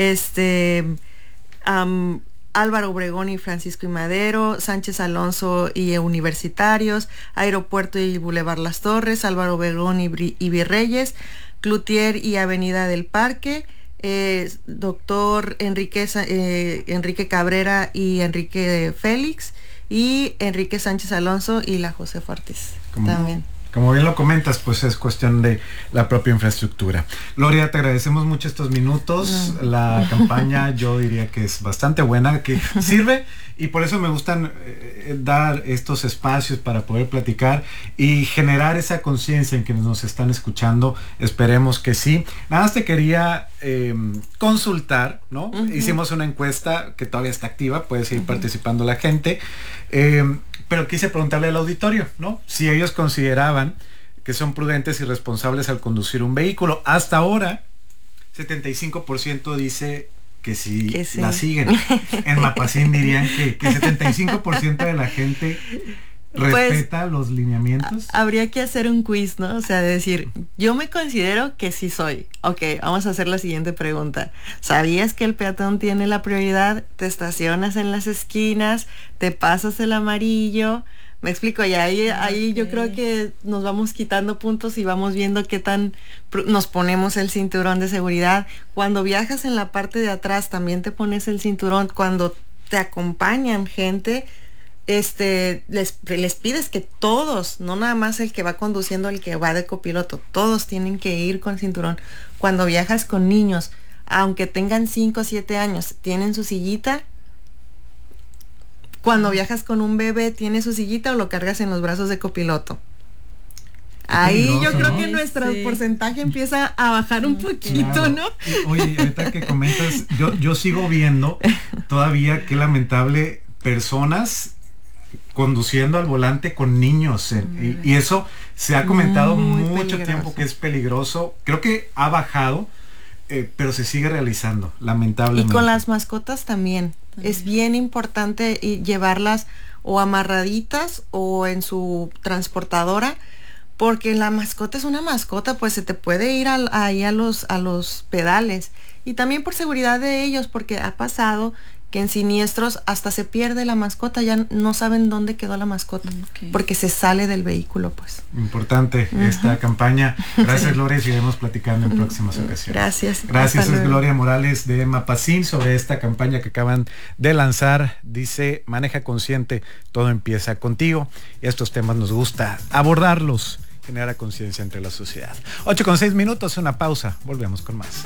Speaker 2: Álvaro Obregón y Francisco y Madero, Sánchez Alonso y Universitarios, Aeropuerto y Boulevard Las Torres, Álvaro Obregón y Virreyes, Cloutier y Avenida del Parque, Doctor Enrique Cabrera y Enrique Félix, y Enrique Sánchez Alonso y la Josefa Ortiz también.
Speaker 4: Como bien lo comentas, pues es cuestión de la propia infraestructura. Gloria, te agradecemos mucho estos minutos. La campaña yo diría que es bastante buena, que sirve, y por eso me gustan dar estos espacios para poder platicar y generar esa conciencia en quienes nos están escuchando. Esperemos que sí. Nada más te quería consultar, ¿no? Hicimos una encuesta que todavía está activa, puede seguir participando la gente. Pero quise preguntarle al auditorio, ¿no? Si ellos consideraban que son prudentes y responsables al conducir un vehículo. Hasta ahora, 75% dice que sí, la siguen. En Mapacín dirían que 75% de la gente respeta los lineamientos.
Speaker 2: Habría que hacer un quiz, ¿no? O sea, decir, yo me considero que sí soy. Ok, vamos a hacer la siguiente pregunta. ¿Sabías que el peatón tiene la prioridad? Te estacionas en las esquinas, te pasas el amarillo. Me explico, y ahí yo creo que nos vamos quitando puntos y vamos viendo qué tan nos ponemos el cinturón de seguridad. Cuando viajas en la parte de atrás también te pones el cinturón. Cuando te acompañan gente, les pides que todos, no nada más el que va conduciendo, el que va de copiloto, todos tienen que ir con cinturón. Cuando viajas con niños, aunque tengan 5 o 7 años, tienen su sillita. Cuando viajas con un bebé, ¿tiene su sillita o lo cargas en los brazos de copiloto? Ahí yo creo que nuestro porcentaje empieza a bajar un poquito, ¿no?
Speaker 4: Oye, ahorita que comentas, yo sigo viendo todavía, qué lamentable, personas conduciendo al volante con niños, y eso se ha comentado mucho tiempo que es peligroso. Creo que ha bajado, pero se sigue realizando, lamentablemente.
Speaker 2: Y con las mascotas también. Es bien importante llevarlas o amarraditas o en su transportadora, porque la mascota es una mascota, pues se te puede ir ahí a los pedales. Y también por seguridad de ellos, porque ha pasado que en siniestros hasta se pierde la mascota, ya no saben dónde quedó la mascota, porque se sale del vehículo, pues.
Speaker 4: Importante esta campaña. Gracias, Gloria, y seguiremos platicando en próximas ocasiones. Gracias, es Gloria Morales de Mapacín sobre esta campaña que acaban de lanzar. Dice, maneja consciente, todo empieza contigo. Y estos temas nos gusta abordarlos, genera conciencia entre la sociedad. 8:06, una pausa, volvemos con más.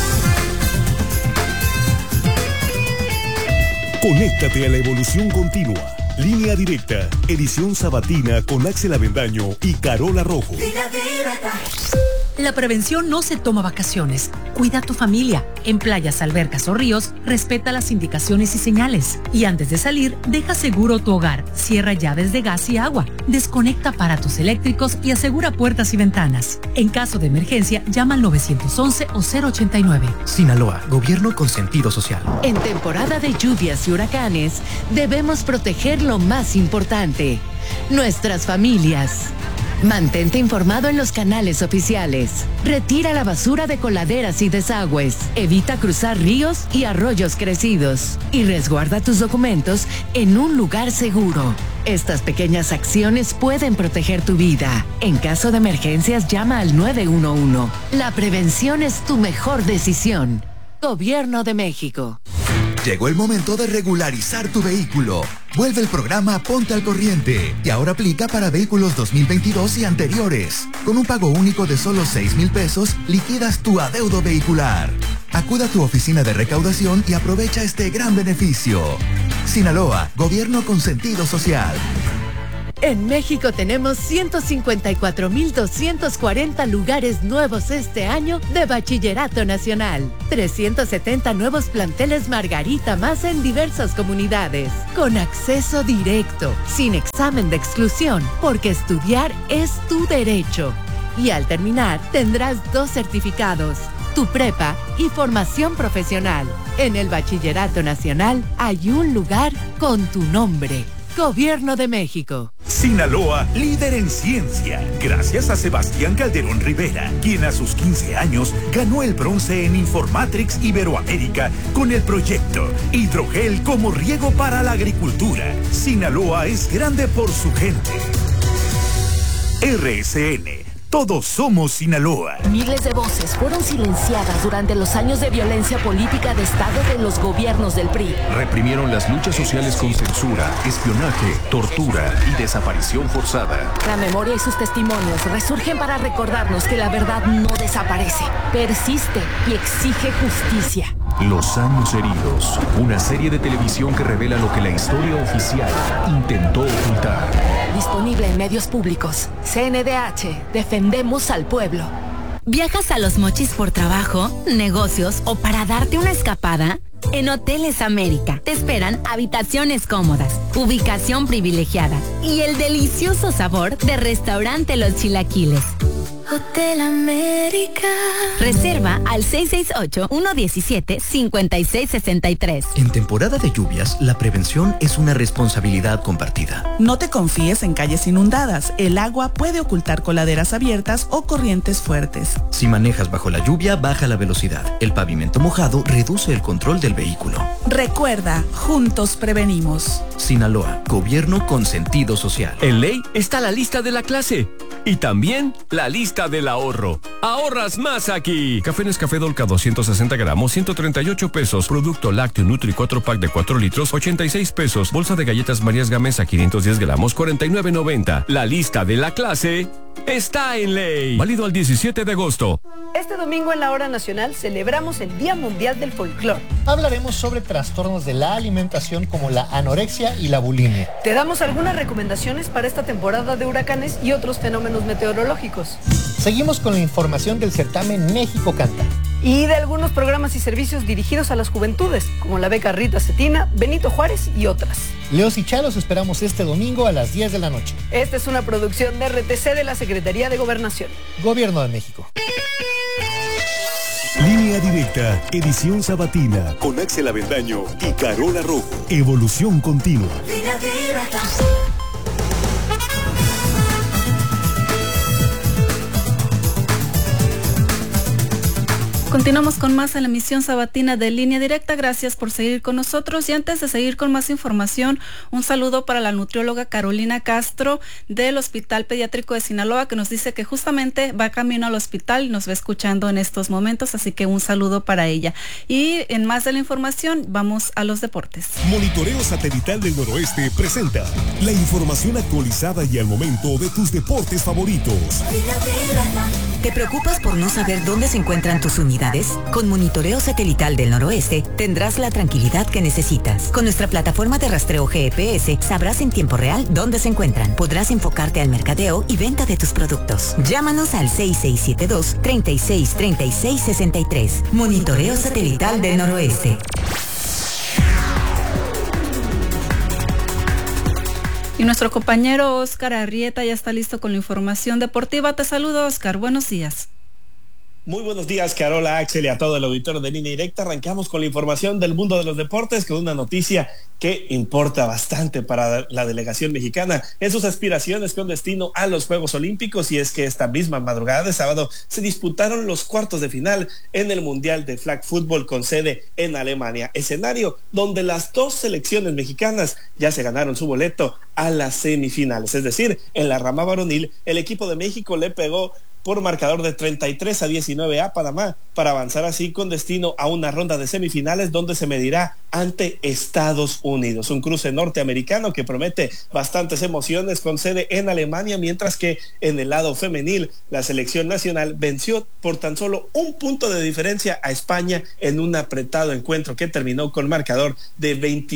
Speaker 8: Conéctate a la evolución continua. Línea Directa, edición sabatina con Axel Avendaño y Carola Rojo.
Speaker 9: La prevención no se toma vacaciones. Cuida a tu familia. En playas, albercas o ríos, respeta las indicaciones y señales. Y antes de salir, deja seguro tu hogar. Cierra llaves de gas y agua. Desconecta aparatos eléctricos y asegura puertas y ventanas. En caso de emergencia, llama al 911 o 089.
Speaker 10: Sinaloa, gobierno con sentido social.
Speaker 11: En temporada de lluvias y huracanes, debemos proteger lo más importante, nuestras familias. Mantente informado en los canales oficiales. Retira la basura de coladeras y desagües. Evita cruzar ríos y arroyos crecidos. Y resguarda tus documentos en un lugar seguro. Estas pequeñas acciones pueden proteger tu vida. En caso de emergencias, llama al 911. La prevención es tu mejor decisión. Gobierno de México.
Speaker 12: Llegó el momento de regularizar tu vehículo. Vuelve el programa Ponte al Corriente y ahora aplica para vehículos 2022 y anteriores. Con un pago único de solo 6,000 pesos, liquidas tu adeudo vehicular. Acuda a tu oficina de recaudación y aprovecha este gran beneficio. Sinaloa, gobierno con sentido social.
Speaker 11: En México tenemos 154,240 lugares nuevos este año de Bachillerato Nacional. 370 nuevos planteles Margarita más en diversas comunidades. Con acceso directo, sin examen de exclusión, porque estudiar es tu derecho. Y al terminar tendrás 2 certificados, tu prepa y formación profesional. En el Bachillerato Nacional hay un lugar con tu nombre. Gobierno de México.
Speaker 15: Sinaloa, líder en ciencia, gracias a Sebastián Calderón Rivera, quien a sus 15 años ganó el bronce en Informatrix Iberoamérica con el proyecto Hidrogel como riego para la agricultura. Sinaloa es grande por su gente. RSN. Todos somos Sinaloa.
Speaker 11: Miles de voces fueron silenciadas durante los años de violencia política de Estado de los gobiernos del PRI.
Speaker 8: Reprimieron las luchas sociales con censura, espionaje, tortura y desaparición forzada.
Speaker 11: La memoria y sus testimonios resurgen para recordarnos que la verdad no desaparece, persiste y exige justicia.
Speaker 8: Los años heridos, una serie de televisión que revela lo que la historia oficial intentó ocultar.
Speaker 11: Disponible en medios públicos. CNDH, defendemos al pueblo.
Speaker 19: ¿Viajas a Los Mochis por trabajo, negocios o para darte una escapada? En Hoteles América te esperan habitaciones cómodas, ubicación privilegiada y el delicioso sabor de Restaurante Los Chilaquiles. Hotel América. Reserva al 668-117-5663.
Speaker 10: En temporada de lluvias, la prevención es una responsabilidad compartida.
Speaker 5: No te confíes en calles inundadas. El agua puede ocultar coladeras abiertas o corrientes fuertes.
Speaker 10: Si manejas bajo la lluvia, baja la velocidad. El pavimento mojado reduce el control del vehículo.
Speaker 5: Recuerda, juntos prevenimos.
Speaker 10: Sinaloa, gobierno con sentido social.
Speaker 6: En ley está la lista de la clase y también la lista del ahorro. Ahorras más aquí. Café Nescafé Dolca 260 gramos, 138 pesos. Producto lácteo Nutri 4 pack de 4 litros, 86 pesos. Bolsa de galletas Marías Gamesa 510 gramos, 49.90. La lista de la clase está en ley. Válido al 17 de agosto.
Speaker 18: Este domingo en la Hora Nacional celebramos el Día Mundial del Folclor.
Speaker 17: Hablaremos sobre trastornos de la alimentación como la anorexia y la bulimia.
Speaker 18: Te damos algunas recomendaciones para esta temporada de huracanes y otros fenómenos meteorológicos.
Speaker 17: Seguimos con la información del certamen México Canta.
Speaker 18: Y de algunos programas y servicios dirigidos a las juventudes, como la beca Rita Cetina, Benito Juárez y otras.
Speaker 17: Leos y Chalos esperamos este domingo a las 10 de la noche.
Speaker 18: Esta es una producción de RTC de la Secretaría de Gobernación.
Speaker 17: Gobierno de México.
Speaker 8: Línea Directa, edición sabatina, con Axel Avendaño y Carola Rojo. Evolución continua.
Speaker 7: Línea Directa.
Speaker 3: Continuamos con más en la emisión sabatina de Línea Directa. Gracias por seguir con nosotros. Y antes de seguir con más información, un saludo para la nutrióloga Carolina Castro del Hospital Pediátrico de Sinaloa, que nos dice que justamente va camino al hospital y nos va escuchando en estos momentos, así que un saludo para ella. Y en más de la información, vamos a los deportes.
Speaker 8: Monitoreo Satelital del Noroeste presenta la información actualizada y al momento de tus deportes favoritos.
Speaker 7: Línea Directa. ¿Te preocupas por no saber dónde se encuentran tus unidades? Con Monitoreo Satelital del Noroeste tendrás la tranquilidad que necesitas. Con nuestra plataforma de rastreo GPS sabrás en tiempo real dónde se encuentran. Podrás enfocarte al mercadeo y venta de tus productos. Llámanos al 6672-363663. Monitoreo Satelital del Noroeste.
Speaker 3: Y nuestro compañero Oscar Arrieta ya está listo con la información deportiva. Te saludo, Oscar. Buenos días.
Speaker 13: Muy buenos días, Carola, Axel y a todo el auditorio de Línea Directa. Arrancamos con la información del mundo de los deportes con una noticia que importa bastante para la delegación mexicana en sus aspiraciones con destino a los Juegos Olímpicos, y es que esta misma madrugada de sábado se disputaron los cuartos de final en el Mundial de Flag Football con sede en Alemania, escenario donde las dos selecciones mexicanas ya se ganaron su boleto a las semifinales. Es decir, en la rama varonil el equipo de México le pegó por marcador de 33-19 a Panamá para avanzar así con destino a una ronda de semifinales donde se medirá ante Estados Unidos, un cruce norteamericano que promete bastantes emociones con sede en Alemania, mientras que en el lado femenil la selección nacional venció por tan solo un punto de diferencia a España en un apretado encuentro que terminó con marcador de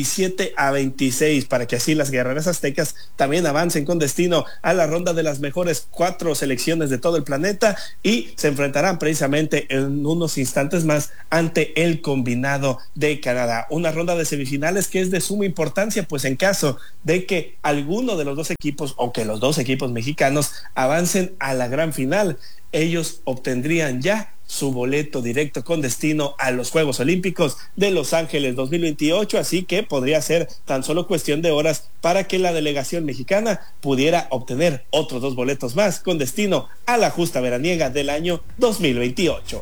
Speaker 13: 27-26 para que así las guerreras aztecas también avancen con destino a la ronda de las mejores 4 selecciones de todo el planeta y se enfrentarán precisamente en unos instantes más ante el combinado de Canadá. Una ronda de semifinales que es de suma importancia, pues en caso de que alguno de los dos equipos o que los dos equipos mexicanos avancen a la gran final, ellos obtendrían ya su boleto directo con destino a los Juegos Olímpicos de Los Ángeles 2028, así que podría ser tan solo cuestión de horas para que la delegación mexicana pudiera obtener otros 2 boletos más con destino a la justa veraniega del año 2028.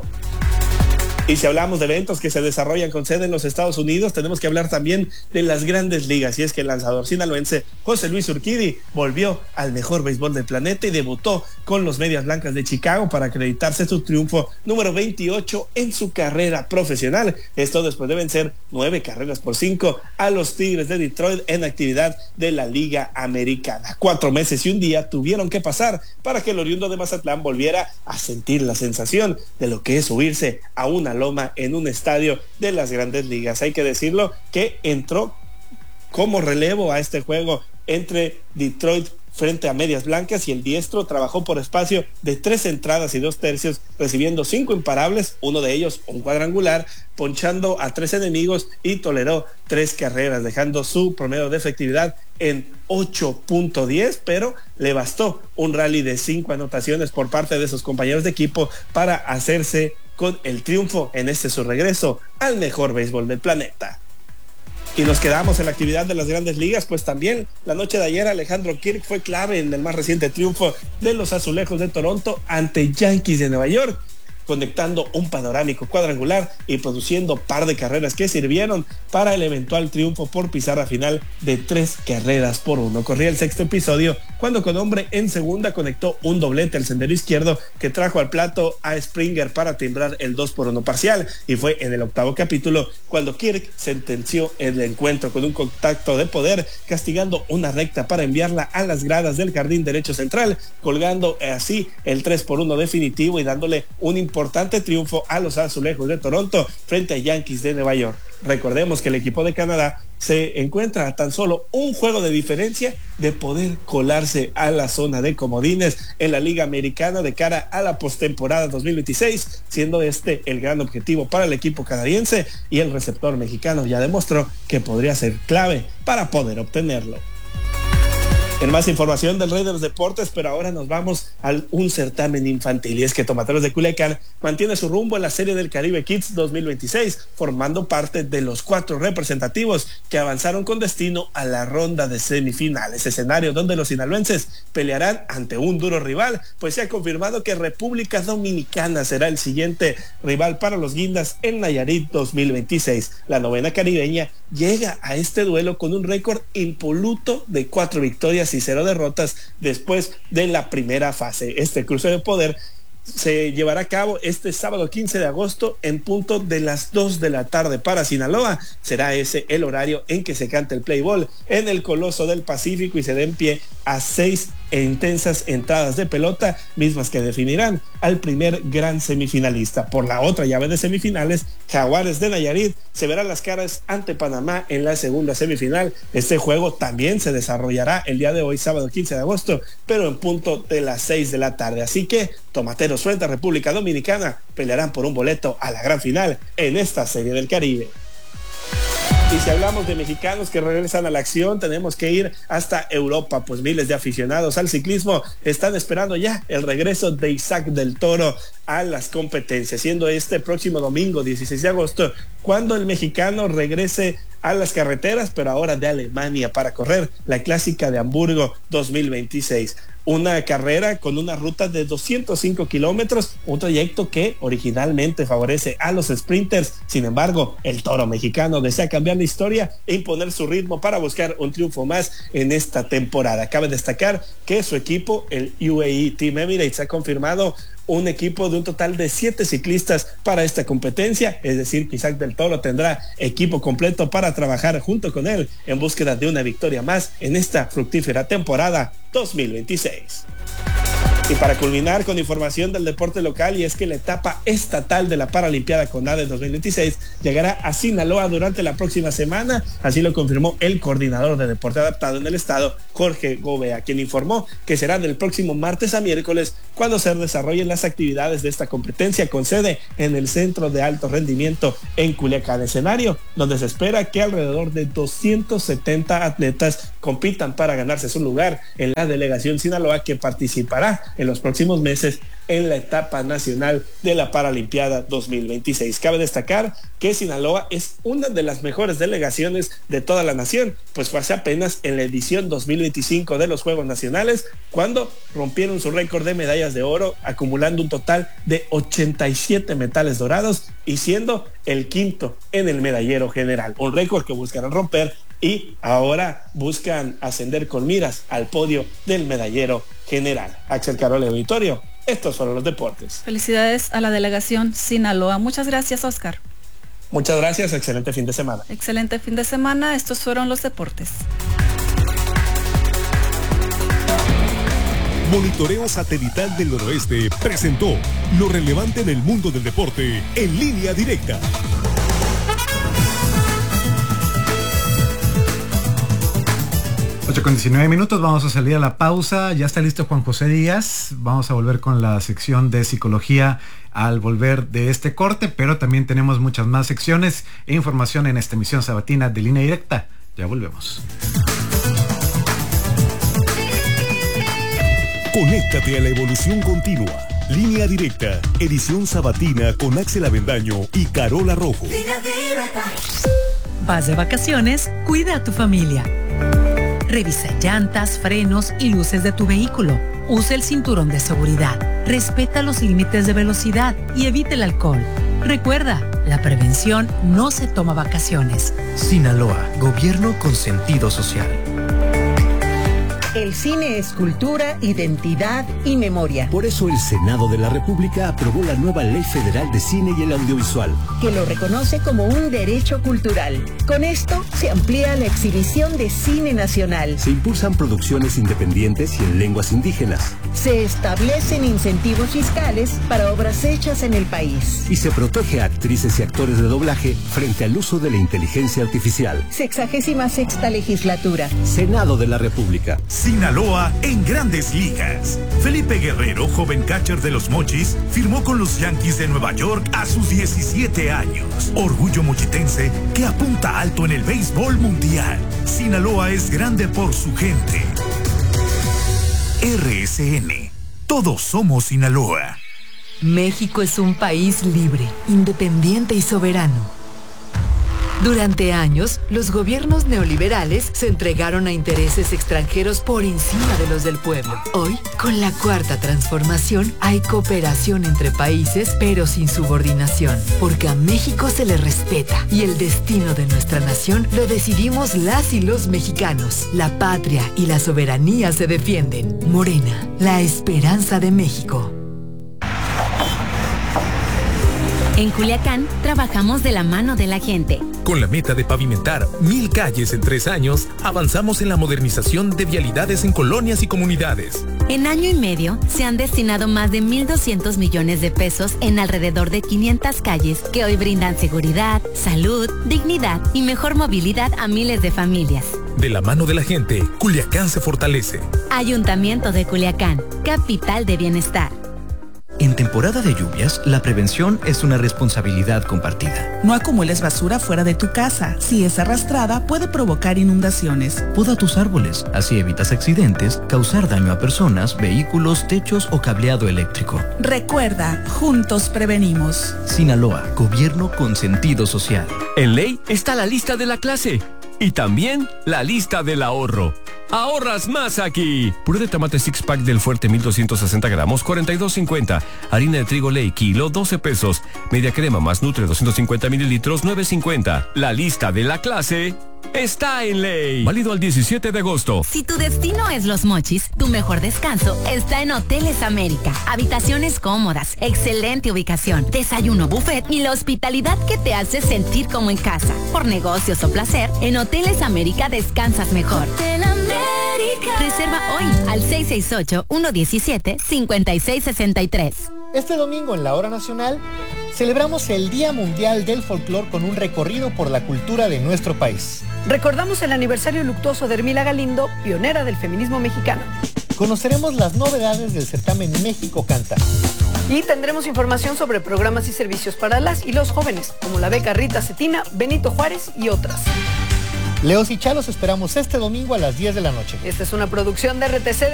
Speaker 13: Y si hablamos de eventos que se desarrollan con sede en los Estados Unidos, tenemos que hablar también de las grandes ligas. Y es que el lanzador sinaloense José Luis Urquidy volvió al mejor béisbol del planeta y debutó con los Medias Blancas de Chicago para acreditarse su triunfo número 28 en su carrera profesional. Esto después de vencer 9-5 a los Tigres de Detroit en actividad de la Liga Americana. 4 meses y un día tuvieron que pasar para que el oriundo de Mazatlán volviera a sentir la sensación de lo que es subirse a una loma en un estadio de las grandes ligas. Hay que decirlo que entró como relevo a este juego entre Detroit frente a Medias Blancas y el diestro trabajó por espacio de 3 entradas y 2 tercios, recibiendo 5 imparables, uno de ellos un cuadrangular, ponchando a 3 enemigos y toleró 3 carreras, dejando su promedio de efectividad en 8.10, pero le bastó un rally de 5 anotaciones por parte de sus compañeros de equipo para hacerse con el triunfo en este su regreso al mejor béisbol del planeta. Y nos quedamos en la actividad de las grandes ligas, pues también la noche de ayer Alejandro Kirk fue clave en el más reciente triunfo de los Azulejos de Toronto ante Yankees de Nueva York, conectando un panorámico cuadrangular y produciendo par de carreras que sirvieron para el eventual triunfo por pizarra final de 3-1. Corría el 6º episodio cuando con hombre en segunda conectó un doblete al sendero izquierdo que trajo al plato a Springer para timbrar el 2-1 parcial, y fue en el 8º capítulo cuando Kirk sentenció el encuentro con un contacto de poder, castigando una recta para enviarla a las gradas del jardín derecho central, colgando así el 3-1 definitivo y dándole un importante triunfo a los Azulejos de Toronto frente a Yankees de Nueva York. Recordemos que el equipo de Canadá se encuentra a tan solo un juego de diferencia de poder colarse a la zona de comodines en la Liga Americana de cara a la postemporada 2026, siendo este el gran objetivo para el equipo canadiense, y el receptor mexicano ya demostró que podría ser clave para poder obtenerlo. En más información del rey de los deportes, pero ahora nos vamos a un certamen infantil, y es que Tomateros de Culiacán mantiene su rumbo en la Serie del Caribe Kids 2026, formando parte de los 4 representativos que avanzaron con destino a la ronda de semifinales, escenario donde los sinaloenses pelearán ante un duro rival, pues se ha confirmado que República Dominicana será el siguiente rival para los Guindas en Nayarit 2026. La novena caribeña llega a este duelo con un récord impoluto de 4 victorias y 0 derrotas después de la primera fase. Este cruce de poder se llevará a cabo este sábado 15 de agosto en punto de las 2 de la tarde para Sinaloa. Será ese el horario en que se canta el play ball en el Coloso del Pacífico y se den pie a 6 e intensas entradas de pelota, mismas que definirán al primer gran semifinalista. Por la otra llave de semifinales, Jaguares de Nayarit se verán las caras ante Panamá en la segunda semifinal. Este juego también se desarrollará el día de hoy, sábado 15 de agosto, pero en punto de las 6 de la tarde. Así que Tomateros frente a República Dominicana pelearán por un boleto a la gran final en esta Serie del Caribe. Y si hablamos de mexicanos que regresan a la acción, tenemos que ir hasta Europa, pues miles de aficionados al ciclismo están esperando ya el regreso de Isaac del Toro a las competencias, siendo este próximo domingo 16 de agosto cuando el mexicano regrese a las carreteras, pero ahora de Alemania, para correr la Clásica de Hamburgo 2026. Una carrera con una ruta de 205 kilómetros, un trayecto que originalmente favorece a los sprinters. Sin embargo, el Toro mexicano desea cambiar la historia e imponer su ritmo para buscar un triunfo más en esta temporada. Cabe destacar que su equipo, el UAE Team Emirates, ha confirmado un equipo de un total de 7 ciclistas para esta competencia, es decir, que Isaac del Toro tendrá equipo completo para trabajar junto con él en búsqueda de una victoria más en esta fructífera temporada 2026. Y para culminar con información del deporte local, y es que la etapa estatal de la Paralimpiada CONADE 2026 llegará a Sinaloa durante la próxima semana, así lo confirmó el coordinador de deporte adaptado en el estado, Jorge Gobea, quien informó que será del próximo martes a miércoles cuando se desarrollen las actividades de esta competencia, con sede en el Centro de Alto Rendimiento en Culiacán, escenario donde se espera que alrededor de 270 atletas compitan para ganarse su lugar en la delegación Sinaloa, que participará en los próximos meses en la etapa nacional de la Paralimpiada 2026. Cabe destacar que Sinaloa es una de las mejores delegaciones de toda la nación, pues fue hace apenas en la edición 2025 de los Juegos Nacionales cuando rompieron su récord de medallas de oro, acumulando un total de 87 metales dorados y siendo el quinto en el medallero general, un récord que buscarán romper y ahora buscan ascender con miras al podio del medallero general. Axel, Carol, auditorio, estos fueron los deportes.
Speaker 3: Felicidades a la delegación Sinaloa. Muchas gracias, Oscar.
Speaker 13: Muchas gracias, excelente fin de semana.
Speaker 3: Excelente fin de semana, estos fueron los deportes.
Speaker 8: Monitoreo Satelital del Noroeste presentó lo relevante del mundo del deporte en línea directa.
Speaker 4: 8:19, vamos a salir a la pausa. Ya está listo Juan José Díaz. Vamos a volver con la sección de psicología al volver de este corte, pero también tenemos muchas más secciones e información en esta emisión sabatina de Línea Directa. Ya volvemos.
Speaker 8: Conéctate a la evolución continua. Línea Directa, edición sabatina con Axel Avendaño y Carola Rojo.
Speaker 9: Vas de vacaciones, cuida a tu familia. Revisa llantas, frenos y luces de tu vehículo. Usa el cinturón de seguridad. Respeta los límites de velocidad y evita el alcohol. Recuerda, la prevención no se toma vacaciones.
Speaker 10: Sinaloa, gobierno con sentido social.
Speaker 14: El cine es cultura, identidad y memoria.
Speaker 16: Por eso el Senado de la República aprobó la nueva Ley Federal de Cine y el Audiovisual,
Speaker 14: que lo reconoce como un derecho cultural. Con esto se amplía la exhibición de cine nacional.
Speaker 16: Se impulsan producciones independientes y en lenguas indígenas.
Speaker 14: Se establecen incentivos fiscales para obras hechas en el país.
Speaker 16: Y se protege a actrices y actores de doblaje frente al uso de la inteligencia artificial.
Speaker 14: 66ª legislatura.
Speaker 16: Senado de la República.
Speaker 15: Sinaloa en Grandes Ligas. Felipe Guerrero, joven catcher de los Mochis, firmó con los Yankees de Nueva York a sus 17 años. Orgullo mochitense que apunta alto en el béisbol mundial. Sinaloa es grande por su gente. RSN. Todos somos Sinaloa.
Speaker 11: México es un país libre, independiente y soberano. Durante años, los gobiernos neoliberales se entregaron a intereses extranjeros por encima de los del pueblo. Hoy, con la Cuarta Transformación, hay cooperación entre países, pero sin subordinación, porque a México se le respeta y el destino de nuestra nación lo decidimos las y los mexicanos. La patria y la soberanía se defienden. Morena, la esperanza de México.
Speaker 19: En Culiacán, trabajamos de la mano de la gente.
Speaker 20: Con la meta de pavimentar 1000 calles en 3 años, avanzamos en la modernización de vialidades en colonias y comunidades.
Speaker 19: En año y medio, se han destinado más de 1.200 millones de pesos en alrededor de 500 calles que hoy brindan seguridad, salud, dignidad y mejor movilidad a miles de familias.
Speaker 20: De la mano de la gente, Culiacán se fortalece.
Speaker 19: Ayuntamiento de Culiacán, capital de bienestar.
Speaker 10: En temporada de lluvias, la prevención es una responsabilidad compartida.
Speaker 5: No acumules basura fuera de tu casa. Si es arrastrada, puede provocar inundaciones.
Speaker 10: Poda tus árboles, así evitas accidentes, causar daño a personas, vehículos, techos o cableado eléctrico.
Speaker 5: Recuerda, juntos prevenimos.
Speaker 10: Sinaloa, gobierno con sentido social.
Speaker 6: En ley está la lista de la clase y también la lista del ahorro. Ahorras más aquí. Puré de tomate six pack del Fuerte 1260 gramos, 42.50. Harina de trigo Ley, kilo, 12 pesos. Media crema más Nutre, 250 mililitros, 9.50. La lista de la clase está en Ley. Válido al 17 de agosto.
Speaker 19: Si tu destino es Los Mochis, tu mejor descanso está en Hoteles América. Habitaciones cómodas, excelente ubicación, desayuno buffet y la hospitalidad que te hace sentir como en casa. Por negocios o placer, en Hoteles América descansas mejor. Hotel América. Reserva hoy al 668-117-5663.
Speaker 17: Este domingo en la Hora Nacional celebramos el Día Mundial del Folclor con un recorrido por la cultura de nuestro país.
Speaker 18: Recordamos el aniversario luctuoso de Hermila Galindo, pionera del feminismo mexicano.
Speaker 17: Conoceremos las novedades del certamen México Canta.
Speaker 18: Y tendremos información sobre programas y servicios para las y los jóvenes, como la beca Rita Cetina, Benito Juárez y otras.
Speaker 17: Leos y Chalos esperamos este domingo a las 10 de la noche.
Speaker 18: Esta es una producción de RTC.